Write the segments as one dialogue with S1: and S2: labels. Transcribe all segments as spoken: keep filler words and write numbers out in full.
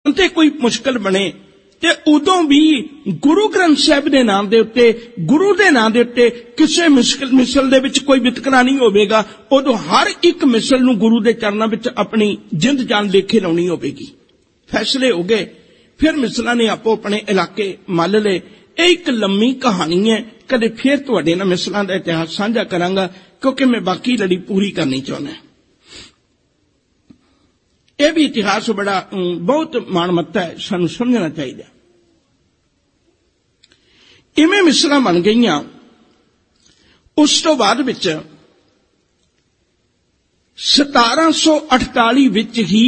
S1: ते कोई मुश्किल बने ते उदों भी गुरु ग्रंथ साहिब दे नाम दे उत्ते गुरु दे नाम दे उत्ते किसी मुश्किल मिसल दे विच कोई वितकरा नहीं होवेगा। उदों हर एक मिसल नूं गुरु दे चरनां विच अपनी जिंद जान लेखे लाउणी होवेगी। फैसले हो गए, फिर मिसलां ने आपो अपने इलाके मल ले। एक लम्मी कहानी है, कदे फिर तुहाडे नाल मिसलां दा इतिहास साझा करांगा क्योंकि मैं बाकी लड़ी पूरी करनी चाहुंदा। यह भी इतिहास बड़ा बहुत माणमत्ता है, सानू समझना चाहिए। इवें मिसलां बन गईयां। उस तो बाद विच सतारा सौ अठताली विच ही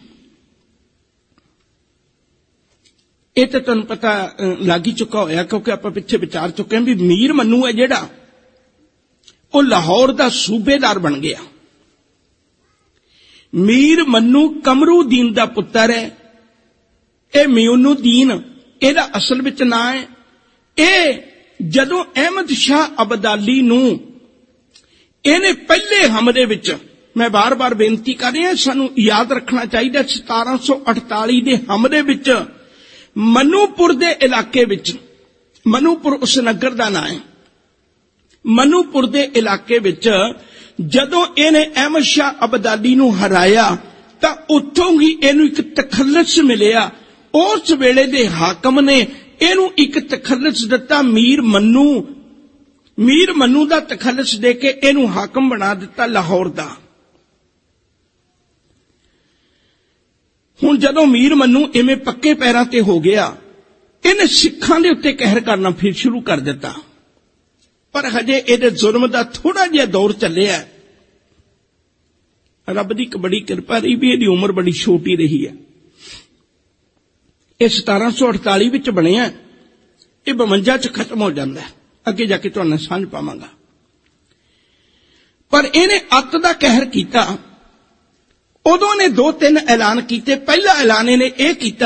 S1: ये तो तुहानू पता लग ही चुका होया क्योंकि आपां पिछे विचार चुके हैं भी मीर मन्नू है जिहड़ा वो लाहौर दा सूबेदार बन गया। मीर मन्नू कमरूदीन दा पुत्र है। ये मियोनुद्दीन एदा असल विच नां है। ये जदों अहमद शाह अब्दाली नूं इहने पहले हमले विच, मैं बार बार बेनती कर रहा सानू याद रखना चाहिए, सतारा सौ अठताली दे हमले विच मनूपुर दे इलाके विच, मनूपुर उस नगर दा नाम है, मनूपुर दे इलाके विच जदों इहने अहमद शाह अब्दाली नूं हराया तां उत्थों ही इहनूं एक तखल्लुस मिलिया। उस वेले दे हाकम ने इहनूं एक तखल्लुस दिता, मीर मन्नू मीर मन्नू दा तखल्लुस दे के इहनूं हाकम बना दिता लाहौर दा। हुण जदों मीर मन्नू इवें पक्के पैरां ते हो गया, इहने सिखां दे उत्ते कहर करना फिर शुरू कर दिता। पर हजे इहदे जुल्म दा थोड़ा जिहा दौर चलिया। रब दी बड़ी किरपा रही भी इहदी उम्र बड़ी छोटी रही है। यह सतारा सौ अड़ताली विच बनिया, यह बवंजा च खत्म हो जाता है। अगे जाके तुहानू समझ पावांगा। पर इहने अत दा कहर कीता। उदों ने दो तीन ऐलान किए। पहला ऐलान इहने यह कीता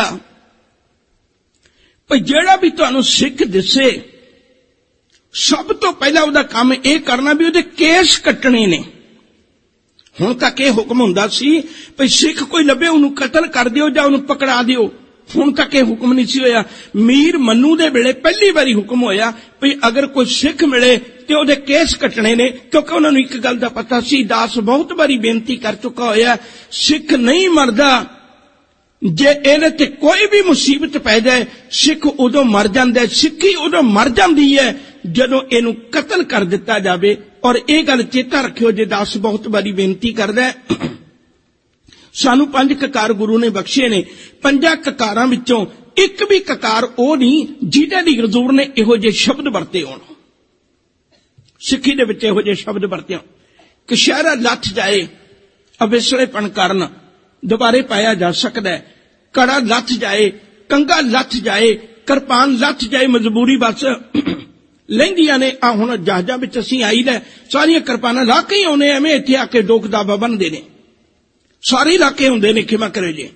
S1: कि जिहड़ा भी तुहानू सिख दिसे सब तो पहला उहदा काम यह करना भी उहदे केस कट्टने ने। हुण तक यह हुक्म हुंदा सी भी सिख कोई लभे उहनू कतल कर दिओ जां उहनू पकड़ा दिओ। हुण तक यह हुक्म नहीं सी होया। मीर मन्नू दे वेले पहली बारी हुक्म होया भी अगर कोई सिख मिले तो उहदे केस कटने ने, क्योंकि उन्होंने एक गल दा पता सी, दास बहुत बारी बेनती कर चुका होया, सिख नहीं मरदा। जे इहदे ते कोई भी मुसीबत पै जाए सिख उदों मर जांदा है, सिक्खी उदों मर जांदी है जदों इहनू कतल कर दिता जावे। और यह गल चेता रखियो, जे दास बहुत बारी बेनती करदा है, सानू पंज ककार गुरु ने बख्शे ने, पंजा ककारां विचों एक भी ककार ओ नहीं जिहदे दी हजूर ने इहो जे शब्द वरते होण। सिक्खी दे विच इहो जे शब्द वरते होण। कशहरा लथ जाए, अविसलेपन करन दोबारे पाया जा सकदा है। कड़ा लथ जाए, कंगा लथ जाए, किरपान लथ जाए, मजबूरी बस लहिंदियां ने। आ हुण जहाजां विच असीं आई लै सारियां किरपानां ला के ही आउणे, एवें इत्थे आके डोक दाबा बनदे ने। सारे इलाके होंदे ने, खिमा करे जे।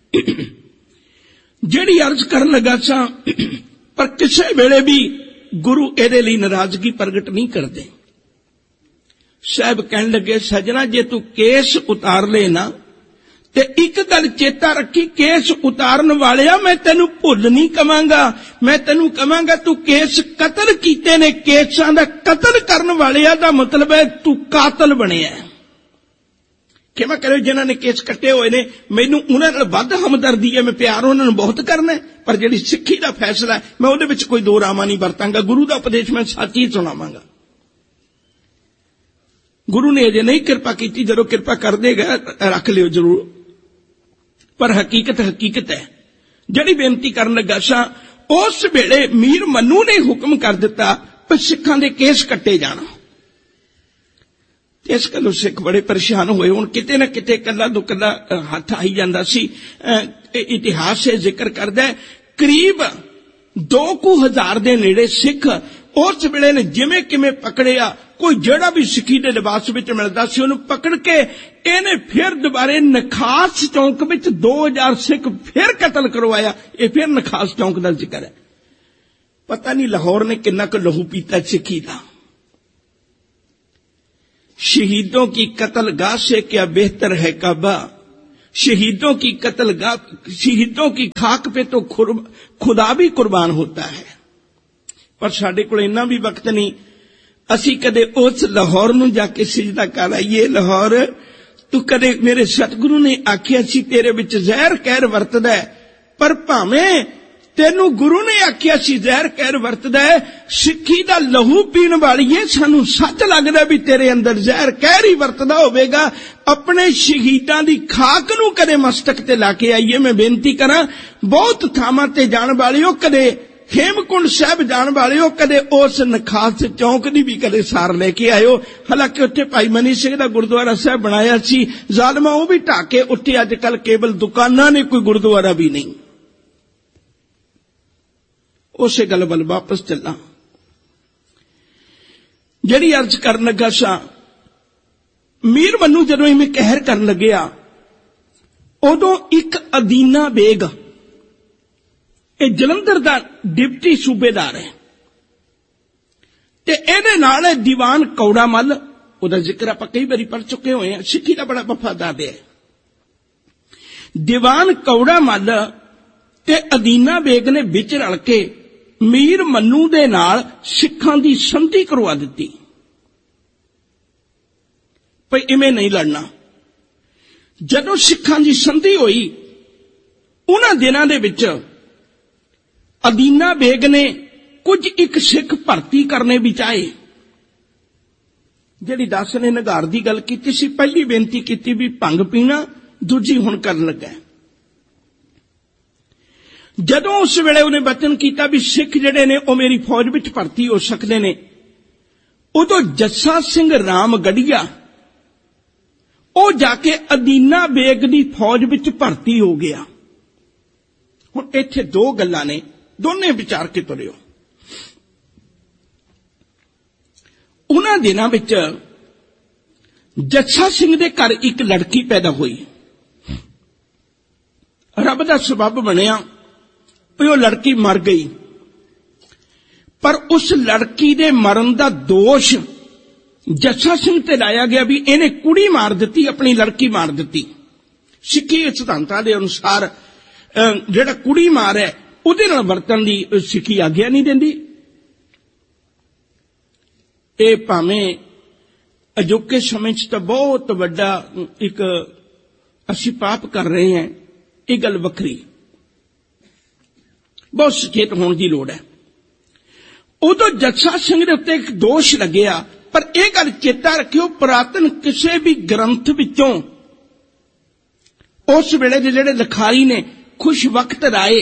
S1: जिहड़ी अर्ज करन लगा सा, पर किसी वेले भी गुरु इहदे लई नाराजगी प्रगट नहीं करते। साहब कहन लगे, सजना जे तू केस उतार ले ना ते एक गल चेता रखी, केस उतारन वालिया मैं तेनू भुल नहीं कवांगा, मैं तेनू कवांगा तू केस कतल कीते ने। केसां दा कतल करन वालिया दा मतलब है तू कातल बनिया। खिमा करो जिन्हां ने केस कट्टे हुए ने, मैनू उन्हां नाल वध हमदर्दी है, मैं प्यार उन्हां नू बहुत करना है। पर जिहड़ी सिक्खी दा फैसला है मैं उहदे विच कोई दो रामा नहीं वरतांगा। गुरु दा उपदेश मैं सच ही सुणावांगा। गुरु ने अजे नहीं किरपा कीती, जदों किरपा कर देगा रख लियो जरूर। पर हकीकत हकीकत है। जिहड़ी बेनती करन लगा सा, उस वेले मीर मन्नू ने हुक्म कर दिता कि सिखां दे केस कट्टे जाण। इस गलों सिख बड़े परेशान हुए। हुण किते ना किते कला दो कला हथ आई जांदा सी। इतिहास से जिक्र करदा है करीब दो कु हजार दे नेड़े सिख उस वेले ने जिवें किवें पकड़िया। कोई जिहड़ा भी सिक्खी दे लिबास विच मिलदा सी उहनूं पकड़ के इहने फिर दोबारे नखास चौंक विच दो हजार सिख फिर कतल करवाया। ये फिर नखास चौंक दा जिक्र है। पता नहीं लाहौर ने किन्ना क लहू पीता सिक्खी दा। शहीदों की कत्लगाह से क्या बेहतर है काबा, शहीदों की कत्लगाह, शहीदों की खाक पे तो खुदा भी कुर्बान होता है। पर साडे कोल इन्ना भी वक्त नहीं, असी कदे उस लाहौर नूं जाके सिजदा कर आईए। लाहौर, तू कदे मेरे सतगुरु ने आखिया सी तेरे विच जहर कहर वरतदा है, पर भावें तेनू गुरु ने आखिया सी जहर कहर वरतदा है, सिक्खी दा लहू पीण वालीए सानू सच लगदा भी तेरे अंदर जहर कहर ही वरतदा होवेगा। अपने शहीदां दी खाक नू कदे मस्तक ते लाके आईए। मैं बेनती करां, बहुत थावां ते जाण वालिओ, कदे हेमकुंड साहब जाण वालिओ, कदे उस नखास चौंक दी भी कदे सार लेके आयो। हालांकि उत्थे भाई मनी सिंह दा गुरुद्वारा साहब बनाया सी, जालमा वो भी ढाके उत्थे अजकल केवल दुकानां ने, कोई गुरुद्वारा भी नहीं। उसे गल वल वापस चला जिहड़ी अर्ज करन लगा सा। मीर मन्नू जदों इवें कहर करन लग्या, उदों एक अदीना बेग, ये जलंधर दा डिप्टी सूबेदार है, ते इहदे नाल दीवान कौड़ा मल, उहदा जिक्र आपां कई बारी पढ़ चुके होए हैं, सिक्खी दा बड़ा वफादार है। दीवान कौड़ा मल ते अदीना बेग ने विच रल के मीर मन्नू दे नाल सिखां दी संधि करवा दिती, पर इवें नहीं लड़ना। जदों सिखां दी संधि होई, उन्हां दिनां दे विच अदीना बेग ने कुछ एक सिख भर्ती करने भी चाहे। जिहड़ी दस ने निगार दी गल कीती सी, पहली बेनती कीती भी भंग पीना, दूजी हुण करन लगा। जदों उस वेले उन्हें वचन किया भी सिख जिहड़े ने वो मेरी फौज विच भर्ती हो सकते ने, उदों जस्सा सिंह रामगढ़िया वो जाके अदीना बेग दी फौज विच भर्ती हो गया। हुण इत्थे दो गल्लां ने, दोने विचार के तुरिओ। उन्हां दिनां विच जस्सा सिंह दे घर एक लड़की पैदा हुई। रब दा सबब बनिया वो लड़की मर गई, पर उस लड़की दे मरण दा दोष जस्सा सिंह ते लाया गया भी इहने कुड़ी मार दिती, अपनी लड़की मार दिती। सिक्खी सिद्धांतां दे अनुसार जिहड़ा कुड़ी मार है उहदे नाल वरतन दी सिक्खी आग्या नहीं देंदी। ये भावें अजोके समय च तां बहुत वड्डा एक असीं पाप कर रहे हैं, ये गल वखरी, बहुत सचेत होने की लोड़ है। उदों जस्सा सिंह दे उत्ते एक दोष लग्या, पर यह गल चेता रखियो, पुरातन किसी भी ग्रंथ विचों उस वेले दे जिहड़े लिखारी ने खुश वक्त राय,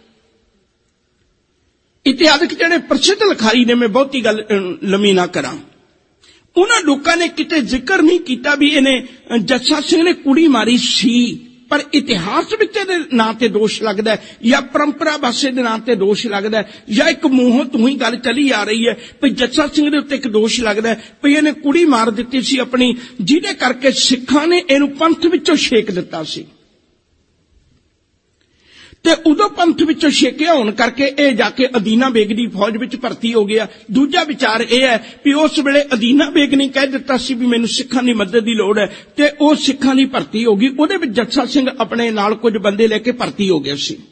S1: इतिहासक जिहड़े प्रसिद्ध लिखारी ने, मैं बहुती गल लम्मी ना करां, उन्हां लोकां ने किते जिक्र नहीं किया भी इहने जस्सा सिंह ने कुड़ी मारी सी, पर इतिहास विच इहदे नां ते दोष लगदा है, या परंपरा वासे दे नां ते दोष लगदा है, या एक मूंहों तूं ही गल चली आ रही है भी जस्सा सिंह दे उत्ते एक दोष लगदा है भी इहने कुड़ी मार दित्ती सी अपनी, जिहदे करके सिखां ने इहनूं पंथ विचों छेक दित्ता सी। ते उदों पंथ विचों छेकिया होण करके यह जाके अदीना बेग दी फौज विच भर्ती हो गया। दूजा विचार यह है कि उस वेले अदीना बेग ने कह दिता सी भी मैनूं सिखां दी मदद की लोड़ है, ते वो सिखां दी भर्ती हो गई। उहदे विच जस्सा सिंह अपने नाल कुछ बंदे लेके भर्ती हो गया सी।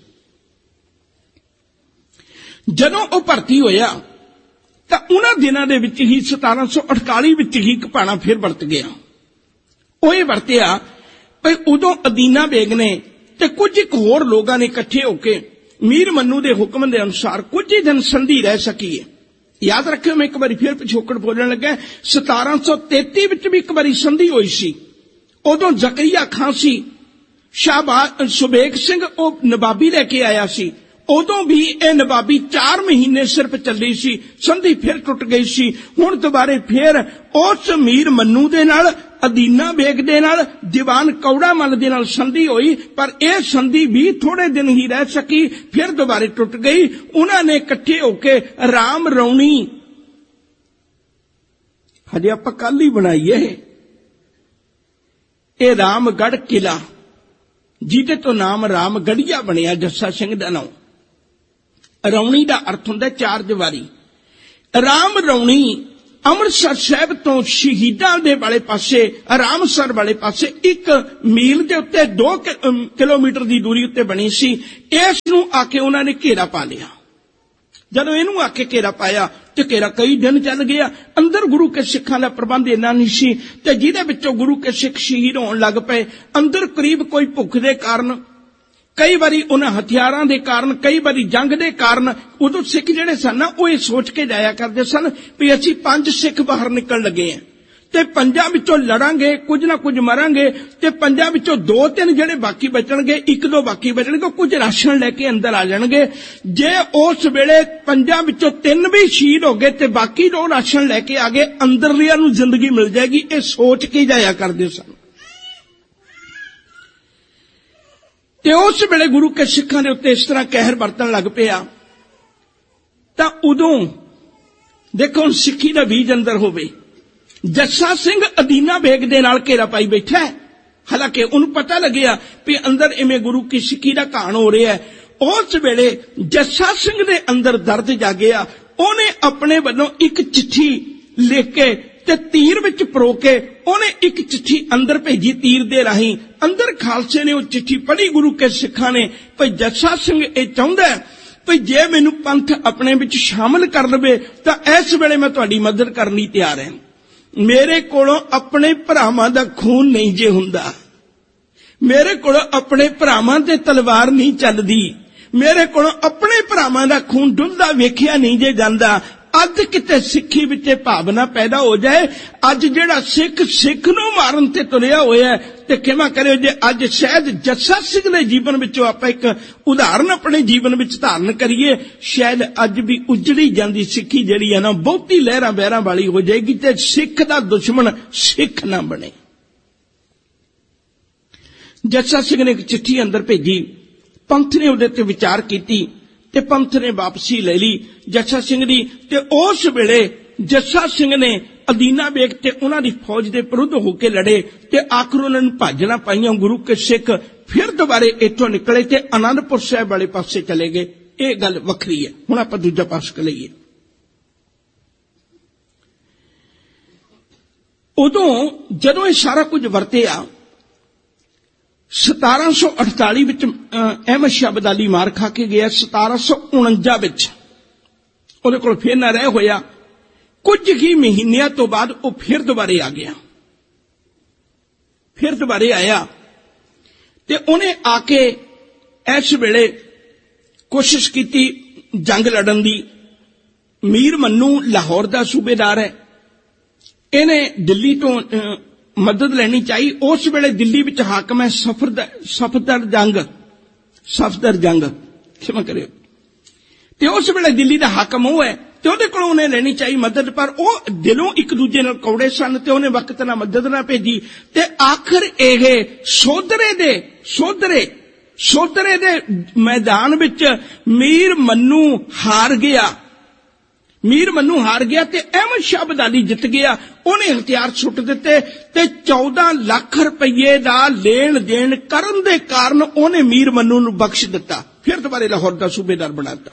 S1: जदों वो भर्ती होया तां उन्हां दिनां दे विच ही सतारां सौ अड़ताली विच ही एक भाणा फिर वरत गया। वो ये वरतिया भी उदों अदीना बेग ने ते कुछ एक होर लोगां ने इकट्ठे होके मीर मन्नू दे हुक्म दे अनुसार कुछ ही दिन संधि रह सकी है। याद रखियो, मैं एक बार फिर पिछोकड़ बोलने लगा, सतारां सौ तेती विच भी एक बारी संधि हुई सी। उदों जकरिया खां सी, शाहबाज सुबेग सिंह वो नवाबी लेके आया सी, उदों भी यह नवाबी चार महीने सिर्फ चली सी, संधि फिर टुट गई सी। हुण दोबारे फिर उस मीर मन्नू दे नाल अदीना बेग दे नाल दीवान कौड़ा मल दे नाल संधि होई, पर यह संधि भी थोड़े दिन ही रह सकी, फिर दोबारे टुट गई। उन्होंने इकट्ठे होके राम रौणी, हजे आपां कल ही बनाई है, ये रामगढ़ किला जिहदे तो नाम रामगढ़िया बनिया जस्सा सिंह दा नाम। रौणी दा अर्थ हुंदा चार दीवारी। राम रौणी ਅੰਮ੍ਰਿਤਸਰ ਸਾਹਿਬ ਤੋਂ ਸ਼ਹੀਦਾਂ ਦੇ ਵਾਲੇ ਪਾਸੇ, ਰਾਮਸਰ ਵਾਲੇ ਪਾਸੇ ਇੱਕ ਮੀਲ ਦੇ ਉੱਤੇ ਦੋ ਕਿਲੋਮੀਟਰ ਦੀ ਦੂਰੀ ਉੱਤੇ ਬਣੀ ਸੀ। ਇਸ ਨੂੰ ਆ ਕੇ ਉਹਨਾਂ ਨੇ ਘੇਰਾ ਪਾ ਲਿਆ। ਜਦੋਂ ਇਹਨੂੰ ਆ ਕੇ ਘੇਰਾ ਪਾਇਆ ਤੇ ਘੇਰਾ ਕਈ ਦਿਨ ਚੱਲ ਗਿਆ। ਅੰਦਰ ਗੁਰੂ ਕੇ ਸਿੱਖਾਂ ਦਾ ਪ੍ਰਬੰਧ ਇੰਨਾ ਨਹੀਂ ਸੀ ਤੇ ਜਿਹਦੇ ਵਿੱਚੋਂ ਗੁਰੂ ਕੇ ਸਿੱਖ ਸ਼ਹੀਦ ਹੋਣ ਲੱਗ ਪਏ। ਅੰਦਰ ਕਰੀਬ ਕੋਈ ਭੁੱਖ ਦੇ ਕਾਰਨ, ਕਈ ਵਾਰੀ ਉਹਨਾਂ ਹਥਿਆਰਾਂ ਦੇ ਕਾਰਨ, ਕਈ ਵਾਰੀ ਜੰਗ ਦੇ ਕਾਰਨ, ਉਦੋਂ ਸਿੱਖ ਜਿਹੜੇ ਸਨ ਨਾ ਉਹ ਇਹ ਸੋਚ ਕੇ ਜਾਇਆ ਕਰਦੇ ਸਨ ਵੀ ਅਸੀਂ ਪੰਜ ਸਿੱਖ ਬਾਹਰ ਨਿਕਲਣ ਲੱਗੇ ਹਾਂ ਤੇ ਪੰਜਾਂ ਵਿੱਚੋਂ ਲੜਾਂਗੇ, ਕੁਝ ਨਾ ਕੁਝ ਮਰਾਂਗੇ ਤੇ ਪੰਜਾਂ ਵਿੱਚੋਂ ਦੋ ਤਿੰਨ ਜਿਹੜੇ ਬਾਕੀ ਬਚਣਗੇ, ਇੱਕ ਦੋ ਬਾਕੀ ਬਚਣਗੇ, ਕੁਝ ਰਾਸ਼ਨ ਲੈ ਕੇ ਅੰਦਰ ਆ ਜਾਣਗੇ। ਜੇ ਉਸ ਵੇਲੇ ਪੰਜਾਂ ਵਿੱਚੋਂ ਤਿੰਨ ਵੀ ਸ਼ਹੀਦ ਹੋ ਗਏ ਤੇ ਬਾਕੀ ਦੋ ਰਾਸ਼ਨ ਲੈ ਕੇ ਆ ਗਏ, ਅੰਦਰਲਿਆਂ ਨੂੰ ਜ਼ਿੰਦਗੀ ਮਿਲ ਜਾਏਗੀ। ਇਹ ਸੋਚ ਕੇ ਜਾਇਆ ਕਰਦੇ ਸਨ। ਤੇ ਉਸ ਵੇਲੇ ਗੁਰੂ ਕੇ ਸਿੱਖਾਂ ਦੇ ਉੱਤੇ ਇਸ ਤਰ੍ਹਾਂ ਕਹਿਰ ਵਰਤਣ ਲੱਗ ਪਿਆ ਤਾਂ ਉਦੋਂ ਦੇਖੋ ਹੁਣ ਸਿੱਖੀ ਦਾ ਬੀਜ ਅੰਦਰ ਹੋਵੇ। ਜੱਸਾ ਸਿੰਘ ਅਦੀਨਾ ਬੇਗ ਦੇ ਨਾਲ ਘੇਰਾ ਪਾਈ ਬੈਠਾ ਹੈ। ਹਾਲਾਂਕਿ ਉਹਨੂੰ ਪਤਾ ਲੱਗਿਆ ਵੀ ਅੰਦਰ ਇਵੇਂ ਗੁਰੂ ਕੀ ਸਿੱਖੀ ਦਾ ਘਾਣ ਹੋ ਰਿਹਾ ਹੈ। ਉਸ ਵੇਲੇ ਜੱਸਾ ਸਿੰਘ ਦੇ ਅੰਦਰ ਦਰਦ ਜਾਗਿਆ। ਉਹਨੇ ਆਪਣੇ ਵੱਲੋਂ ਇੱਕ ਚਿੱਠੀ ਲਿਖ ਕੇ ਤੇ ਤੀਰ ਵਿੱਚ ਪਰੋ ਕੇ ਉਹਨੇ ਇੱਕ ਚਿੱਠੀ ਅੰਦਰ ਭੇਜੀ ਤੀਰ ਦੇ ਰਾਹੀਂ। ਅੰਦਰ ਖਾਲਸੇ ਨੇ ਉਹ ਚਿੱਠੀ ਪੜ੍ਹੀ ਗੁਰੂ ਕੇ ਸਿੱਖਾਂ ਨੇ। ਭਈ ਜੱਸਾ ਸਿੰਘ ਇਹ ਚਾਹੁੰਦਾ ਭਈ ਜੇ ਮੈਨੂੰ ਪੰਥ ਆਪਣੇ ਵਿੱਚ ਸ਼ਾਮਲ ਕਰ ਲਵੇ ਤਾਂ ਇਸ ਵੇਲੇ ਮੈਂ ਤੁਹਾਡੀ ਮਦਦ ਕਰਨ ਲਈ ਤਿਆਰ ਹਾਂ। ਮੇਰੇ ਕੋਲੋਂ ਆਪਣੇ ਭਰਾਵਾਂ ਦਾ ਖੂਨ ਨਹੀਂ ਜੇ ਹੁੰਦਾ, ਮੇਰੇ ਕੋਲੋਂ ਆਪਣੇ ਭਰਾਵਾਂ ਤੇ ਤਲਵਾਰ ਨਹੀਂ ਚੱਲਦੀ, ਮੇਰੇ ਕੋਲੋਂ ਆਪਣੇ ਭਰਾਵਾਂ ਦਾ ਖੂਨ ਡੁੱਲਦਾ ਵੇਖਿਆ ਨਹੀਂ ਜੇ ਜਾਂਦਾ। ਅੱਜ ਕਿਤੇ ਸਿੱਖੀ ਵਿੱਚ ਭਾਵਨਾ ਪੈਦਾ ਹੋ ਜਾਏ, ਅੱਜ ਜਿਹੜਾ ਸਿੱਖ ਸਿੱਖ ਨੂੰ ਮਾਰਨ ਤੇ ਤੁਰਿਆ ਹੋਇਆ ਤੇ ਕਿਵੇਂ ਕਰਿਓ ਜੇ ਅੱਜ ਸ਼ਾਇਦ ਜੱਸਾ ਸਿੰਘ ਦੇ ਜੀਵਨ ਵਿੱਚੋਂ ਆਪਾਂ ਇੱਕ ਉਦਾਹਰਨ ਆਪਣੇ ਜੀਵਨ ਵਿੱਚ ਧਾਰਨ ਕਰੀਏ, ਸ਼ਾਇਦ ਅੱਜ ਵੀ ਉਜੜੀ ਜਾਂਦੀ ਸਿੱਖੀ ਜਿਹੜੀ ਹੈ ਨਾ ਬਹੁਤੀ ਲਹਿਰਾਂ ਬਹਿਰਾਂ ਵਾਲੀ ਹੋ ਜਾਏਗੀ ਤੇ ਸਿੱਖ ਦਾ ਦੁਸ਼ਮਣ ਸਿੱਖ ਨਾ ਬਣੇ। ਜੱਸਾ ਸਿੰਘ ਨੇ ਇੱਕ ਚਿੱਠੀ ਅੰਦਰ ਭੇਜੀ। ਪੰਥ ਨੇ ਉਹਦੇ ਤੇ ਵਿਚਾਰ ਕੀਤੀ ਤੇ ਪੰਥ ਨੇ ਵਾਪਸੀ ਲੈ ਲਈ ਜੱਸਾ ਸਿੰਘ ਦੀ। ਤੇ ਉਸ ਵੇਲੇ ਜੱਸਾ ਸਿੰਘ ਨੇ ਅਦੀਨਾ ਬੇਗ ਤੇ ਉਹਨਾਂ ਦੀ ਫੌਜ ਦੇ ਵਿਰੁੱਧ ਹੋ ਕੇ ਲੜੇ ਤੇ ਆਖਰ ਉਹਨਾਂ ਨੂੰ ਭਾਜਣਾ ਪਾਈਆਂ। ਗੁਰੂ ਕੇ ਸਿੱਖ ਫਿਰ ਦੁਬਾਰੇ ਇੱਥੋਂ ਨਿਕਲੇ ਤੇ ਆਨੰਦਪੁਰ ਸਾਹਿਬ ਵਾਲੇ ਪਾਸੇ ਚਲੇ ਗਏ। ਇਹ ਗੱਲ ਵੱਖਰੀ ਹੈ। ਹੁਣ ਆਪਾਂ ਦੂਜਾ ਪਾਸਕ ਲਈਏ। ਉਦੋਂ ਜਦੋਂ ਇਹ ਸਾਰਾ ਕੁਝ ਵਰਤਿਆ, ਸਤਾਰਾਂ ਸੌ ਅਠਤਾਲੀ ਵਿੱਚ ਅਹਿਮਦ ਸ਼ਾਹ ਅਬਦਾਲੀ ਮਾਰ ਖਾ ਕੇ ਗਿਆ। ਸਤਾਰਾਂ ਸੌ ਉਣੰਜਾ ਵਿੱਚ ਉਹਦੇ ਕੋਲ ਫਿਰ ਨਾ ਰਹਿ ਹੋਇਆ। ਕੁਝ ਹੀ ਮਹੀਨਿਆਂ ਤੋਂ ਬਾਅਦ ਉਹ ਫਿਰ ਦੁਬਾਰੇ ਆ ਗਿਆ। ਫਿਰ ਦੁਬਾਰੇ ਆਇਆ ਤੇ ਉਹਨੇ ਆ ਕੇ ਇਸ ਵੇਲੇ ਕੋਸ਼ਿਸ਼ ਕੀਤੀ ਜੰਗ ਲੜਨ ਦੀ। ਮੀਰ ਮੰਨੂ ਲਾਹੌਰ ਦਾ ਸੂਬੇਦਾਰ ਹੈ। ਇਹਨੇ ਦਿੱਲੀ ਤੋਂ ਮਦਦ ਲੈਣੀ ਚਾਹੀ। ਉਸ ਵੇਲੇ ਦਿੱਲੀ ਵਿੱਚ ਹਾਕਮ ਹੈ ਸਫਦਰ ਜੰਗ ਸਫਦਰ ਜੰਗ ਖਿਮਾ ਕਰਿਓ ਤੇ ਉਸ ਵੇਲੇ ਦਿੱਲੀ ਦਾ ਹਾਕਮ ਉਹ ਹੈ ਤੇ ਉਹਦੇ ਕੋਲੋਂ ਉਹਨੇ ਲੈਣੀ ਚਾਹੀ ਮਦਦ। ਪਰ ਉਹ ਦਿਲੋਂ ਇੱਕ ਦੂਜੇ ਨਾਲ ਕੌੜੇ ਸਨ ਤੇ ਉਹਨੇ ਵਕਤ ਨਾਲ ਮਦਦ ਨਾ ਭੇਜੀ। ਤੇ ਆਖਰ ਇਹ ਸੋਧਰੇ ਦੇ ਸੋਧਰੇ ਸੋਧਰੇ ਦੇ ਮੈਦਾਨ ਵਿੱਚ ਮੀਰ ਮੰਨੂ ਹਾਰ ਗਿਆ। ਮੀਰ ਮੰਨੂ ਹਾਰ ਗਿਆ ਤੇ ਅਹਿਮਦ ਸ਼ਾਹ ਅਬਦਾਲੀ ਜਿੱਤ ਗਿਆ। ਉਹਨੇ ਹਥਿਆਰ ਸੁੱਟ ਦਿੱਤੇ ਤੇ ਚੌਦਾਂ ਲੱਖ ਰੁਪਏ ਦਾ ਲੈਣ ਦੇਣ ਕਰਨ ਦੇ ਕਾਰਨ ਉਹਨੇ ਮੀਰ ਮੰਨੂ ਨੂੰ ਬਖਸ਼ ਦਿੱਤਾ। ਫਿਰ ਦੁਬਾਰੇ ਲਾਹੌਰ ਦਾ ਸੂਬੇਦਾਰ ਬਣਾਤਾ।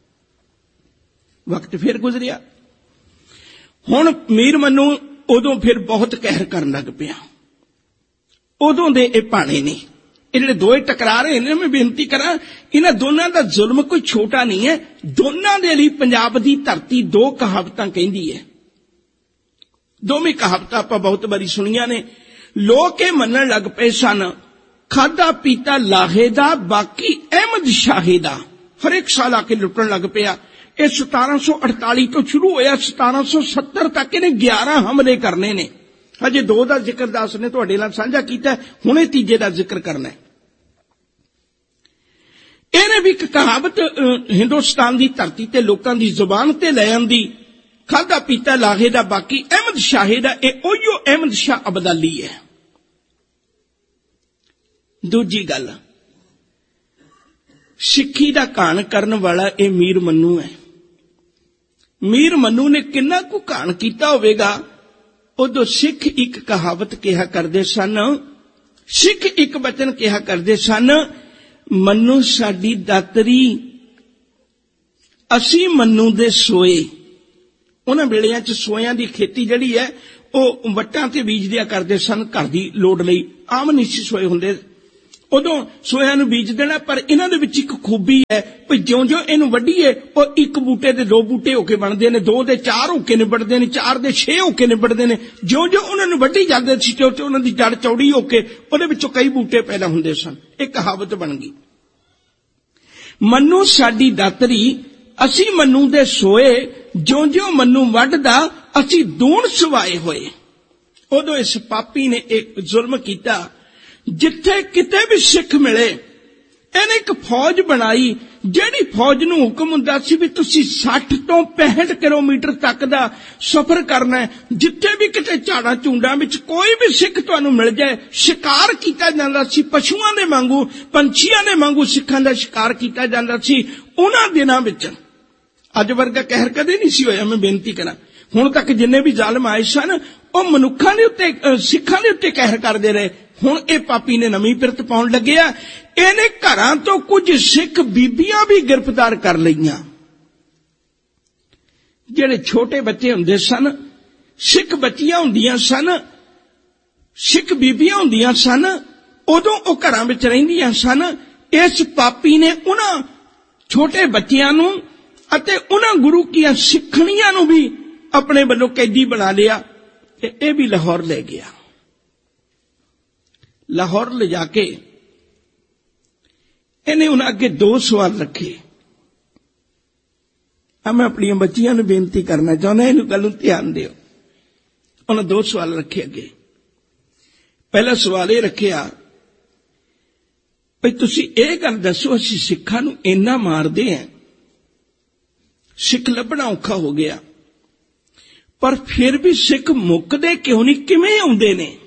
S1: ਵਕਤ ਫਿਰ ਗੁਜ਼ਰਿਆ। ਹੁਣ ਮੀਰ ਮੰਨੂ ਉਦੋਂ ਫਿਰ ਬਹੁਤ ਕਹਿਰ ਕਰਨ ਲੱਗ ਪਿਆ। ਉਦੋਂ ਦੇ ਇਹ ਭਾਣੇ ਨੇ, ਇਹ ਜਿਹੜੇ ਦੋਏ ਟਕਰਾ ਰਹੇ ਨੇ, ਮੈਂ ਬੇਨਤੀ ਕਰਾਂ ਇਹਨਾਂ ਦੋਨਾਂ ਦਾ ਜ਼ੁਲਮ ਕੋਈ ਛੋਟਾ ਨਹੀਂ ਹੈ। ਦੋਨਾਂ ਦੇ ਲਈ ਪੰਜਾਬ ਦੀ ਧਰਤੀ ਦੋ ਕਹਾਵਤਾਂ ਕਹਿੰਦੀ ਹੈ। ਦੋਵੇਂ ਕਹਾਵਤਾਂ ਆਪਾਂ ਬਹੁਤ ਵਾਰੀ ਸੁਣੀਆਂ ਨੇ। ਲੋਕ ਇਹ ਮੰਨਣ ਲੱਗ ਪਏ ਸਨ ਖਾਦਾ ਪੀਤਾ ਲਾਹੇ ਦਾ, ਬਾਕੀ ਅਹਿਮਦ ਸ਼ਾਹੇ ਦਾ। ਹਰੇਕ ਸਾਲ ਆ ਕੇ ਲੁੱਟਣ ਲੱਗ ਪਿਆ। ਇਹ ਸਤਾਰਾਂ ਸੌ ਅਠਤਾਲੀ ਤੋਂ ਸ਼ੁਰੂ ਹੋਇਆ। ਸਤਾਰਾਂ ਸੌ ਸੱਤਰ ਤੱਕ ਇਹਨੇ ਗਿਆਰਾਂ ਹਮਲੇ ਕਰਨੇ ਨੇ। ਹਜੇ ਦੋ ਦਾ ਜ਼ਿਕਰ ਦਾਸ ਨੇ ਤੁਹਾਡੇ ਨਾਲ ਸਾਂਝਾ ਕੀਤਾ, ਹੁਣੇ ਤੀਜੇ ਦਾ ਜ਼ਿਕਰ ਕਰਨਾ ਹੈ। ਇਹਨੇ ਵੀ ਇੱਕ ਕਹਾਵਤ ਹਿੰਦੁਸਤਾਨ ਦੀ ਧਰਤੀ ਤੇ ਲੋਕਾਂ ਦੀ ਜ਼ੁਬਾਨ ਤੇ ਲੈ ਆਂਦੀ, ਖਾਦਾ ਪੀਤਾ ਲਾਹੇ ਦਾ, ਬਾਕੀ ਅਹਿਮਦ ਸ਼ਾਹੇ ਦਾ। ਇਹ ਉਹੀਓ ਅਹਿਮਦ ਸ਼ਾਹ ਅਬਦਾਲੀ ਹੈ। ਦੂਜੀ ਗੱਲ, ਸਿੱਖੀ ਦਾ ਘਾਣ ਕਰਨ ਵਾਲਾ ਇਹ ਮੀਰ ਮੰਨੂ ਹੈ। ਮੀਰ ਮੰਨੂ ਨੇ ਕਿੰਨਾ ਕੁ ਘਾਣ ਕੀਤਾ ਹੋਵੇਗਾ। ਉਦੋਂ ਸਿੱਖ ਇੱਕ ਕਹਾਵਤ ਕਿਹਾ ਕਰਦੇ ਸਨ, ਸਿੱਖ ਇੱਕ ਬਚਨ ਕਿਹਾ ਕਰਦੇ ਸਨ, ਮੰਨੂ ਸਾਡੀ ਦਾਤਰੀ, ਅਸੀਂ ਮੰਨੂ ਦੇ ਸੋਏ। उन्हां वेलियां च सोयां दी खेती जिहड़ी है ਉਹ ਵੱਟਾਂ ਤੇ ਬੀਜਦਿਆ ਕਰਦੇ ਸਨ ਘਰ ਦੀ ਲੋੜ ਲਈ। ਆਮ ਨਹੀਂ ਸੀ ਸੋਏ ਹੁੰਦੇ ਉਦੋਂ ਸੋਇਆਂ ਨੂੰ ਬੀਜ ਦੇਣਾ। ਪਰ ਇਹਨਾਂ ਦੇ ਵਿੱਚ ਇੱਕ ਖੂਬੀ ਹੈ ਵੀ ਜਿਉਂ-ਜਿਉਂ ਇਹਨੂੰ ਵੱਢੀਏ ਉਹ ਇੱਕ ਬੂਟੇ ਦੇ ਦੋ ਬੂਟੇ ਹੋ ਕੇ ਬਣਦੇ ਨੇ, ਦੋ ਦੇ ਚਾਰ ਹੋ ਕੇ ਨਿਬੜਦੇ ਨੇ, ਚਾਰ ਦੇ ਛੇ ਹੋ ਕੇ ਨਿਬੜਦੇ ਨੇ। ਜਿਉਂ-ਜਿਉਂ ਉਹਨਾਂ ਨੂੰ ਵੱਢੀ ਜਾਂਦੇ ਸੀ ਤੇ ਉਹਨਾਂ ਦੀ ਜੜ ਚੌੜੀ ਹੋ ਕੇ ਉਹਦੇ ਵਿੱਚੋਂ ਕਈ ਬੂਟੇ ਪੈਦਾ ਹੁੰਦੇ ਸਨ। ਇਹ ਕਹਾਵਤ ਬਣ ਗਈ। ਮੰਨੂ ਸਾਡੀ ਦਾਤਰੀ ਅਸੀਂ ਮੰਨੂ ਦੇ ਸੋਏ, ਜਿਉਂ-ਜਿਉਂ ਮੰਨੂ ਵੱਢਦਾ ਅਸੀਂ ਦੂਣ ਸਵਾਏ ਹੋਏ। ਉਦੋਂ ਇਸ ਪਾਪੀ ਨੇ ਇੱਕ ਜ਼ੁਲਮ ਕੀਤਾ। ਜਿੱਥੇ ਕਿਤੇ ਵੀ ਸਿੱਖ ਮਿਲੇ ਇਹਨੇ ਇੱਕ ਫੌਜ ਬਣਾਈ, ਜਿਹੜੀ ਫੌਜ ਨੂੰ ਹੁਕਮ ਹੁੰਦਾ ਸੀ ਵੀ ਤੁਸੀਂ ਸੱਠ ਤੋਂ ਪੈਂਹਠ ਕਿਲੋਮੀਟਰ ਤੱਕ ਦਾ ਸਫ਼ਰ ਕਰਨਾ ਹੈ। ਜਿੱਥੇ ਵੀ ਕਿਤੇ ਝਾੜਾਂ ਝੁੰਡਾਂ ਵਿੱਚ ਕੋਈ ਵੀ ਸਿੱਖ ਤੁਹਾਨੂੰ ਮਿਲ ਜਾਏ, ਸ਼ਿਕਾਰ ਕੀਤਾ ਜਾਂਦਾ ਸੀ। ਪਸ਼ੂਆਂ ਦੇ ਵਾਂਗੂ, ਪੰਛੀਆਂ ਦੇ ਵਾਂਗੂ ਸਿੱਖਾਂ ਦਾ ਸ਼ਿਕਾਰ ਕੀਤਾ ਜਾਂਦਾ ਸੀ। ਉਹਨਾਂ ਦਿਨਾਂ ਵਿੱਚ ਅੱਜ ਵਰਗਾ ਕਹਿਰ ਕਦੇ ਨਹੀਂ ਸੀ ਹੋਇਆ। ਮੈਂ ਬੇਨਤੀ ਕਰਾਂ, ਹੁਣ ਤੱਕ ਜਿੰਨੇ ਵੀ ਜ਼ਾਲਮ ਆਏ ਸਨ ਉਹ ਮਨੁੱਖਾਂ ਦੇ ਉੱਤੇ, ਸਿੱਖਾਂ ਦੇ ਉੱਤੇ ਕਹਿਰ ਕਰਦੇ ਰਹੇ। ਹੁਣ ਇਹ ਪਾਪੀ ਨੇ ਨਵੀਂ ਪਿਰਤ ਪਾਉਣ ਲੱਗਿਆ। ਇਹਨੇ ਘਰਾਂ ਤੋਂ ਕੁਝ ਸਿੱਖ ਬੀਬੀਆਂ ਵੀ ਗ੍ਰਿਫਤਾਰ ਕਰ ਲਈਆਂ। ਜਿਹੜੇ ਛੋਟੇ ਬੱਚੇ ਹੁੰਦੇ ਸਨ, ਸਿੱਖ ਬੱਚੀਆਂ ਹੁੰਦੀਆਂ ਸਨ, ਸਿੱਖ ਬੀਬੀਆਂ ਹੁੰਦੀਆਂ ਸਨ, ਉਦੋਂ ਉਹ ਘਰਾਂ ਵਿੱਚ ਰਹਿੰਦੀਆਂ ਸਨ। ਇਸ ਪਾਪੀ ਨੇ ਉਹਨਾਂ ਛੋਟੇ ਬੱਚਿਆਂ ਨੂੰ ਅਤੇ ਉਹਨਾਂ ਗੁਰੂ ਕੀਆਂ ਸਿੱਖਣੀਆਂ ਨੂੰ ਵੀ ਆਪਣੇ ਵੱਲੋਂ ਕੈਦੀ ਬਣਾ ਲਿਆ ਤੇ ਇਹ ਵੀ ਲਾਹੌਰ ਲੈ ਗਿਆ। ਲਾਹੌਰ ਲਿਜਾ ਕੇ ਇਹਨੇ ਉਹਨਾਂ ਅੱਗੇ ਦੋ ਸਵਾਲ ਰੱਖੇ। ਆ ਮੈਂ ਆਪਣੀਆਂ ਬੱਚੀਆਂ ਨੂੰ ਬੇਨਤੀ ਕਰਨਾ ਚਾਹੁੰਦਾ, ਇਹਨੂੰ ਗੱਲ ਨੂੰ ਧਿਆਨ ਦਿਓ। ਉਹਨਾਂ ਦੋ ਸਵਾਲ ਰੱਖੇ ਅੱਗੇ। ਪਹਿਲਾ ਸਵਾਲ ਇਹ ਰੱਖਿਆ ਵੀ ਤੁਸੀਂ ਇਹ ਗੱਲ ਦੱਸੋ, ਅਸੀਂ ਸਿੱਖਾਂ ਨੂੰ ਇੰਨਾ ਮਾਰਦੇ ਹਾਂ, ਸਿੱਖ ਲੱਭਣਾ ਔਖਾ ਹੋ ਗਿਆ, ਪਰ ਫਿਰ ਵੀ ਸਿੱਖ ਮੁੱਕਦੇ ਕਿਉਂ ਨਹੀਂ, ਕਿਵੇਂ ਆਉਂਦੇ ਨੇ?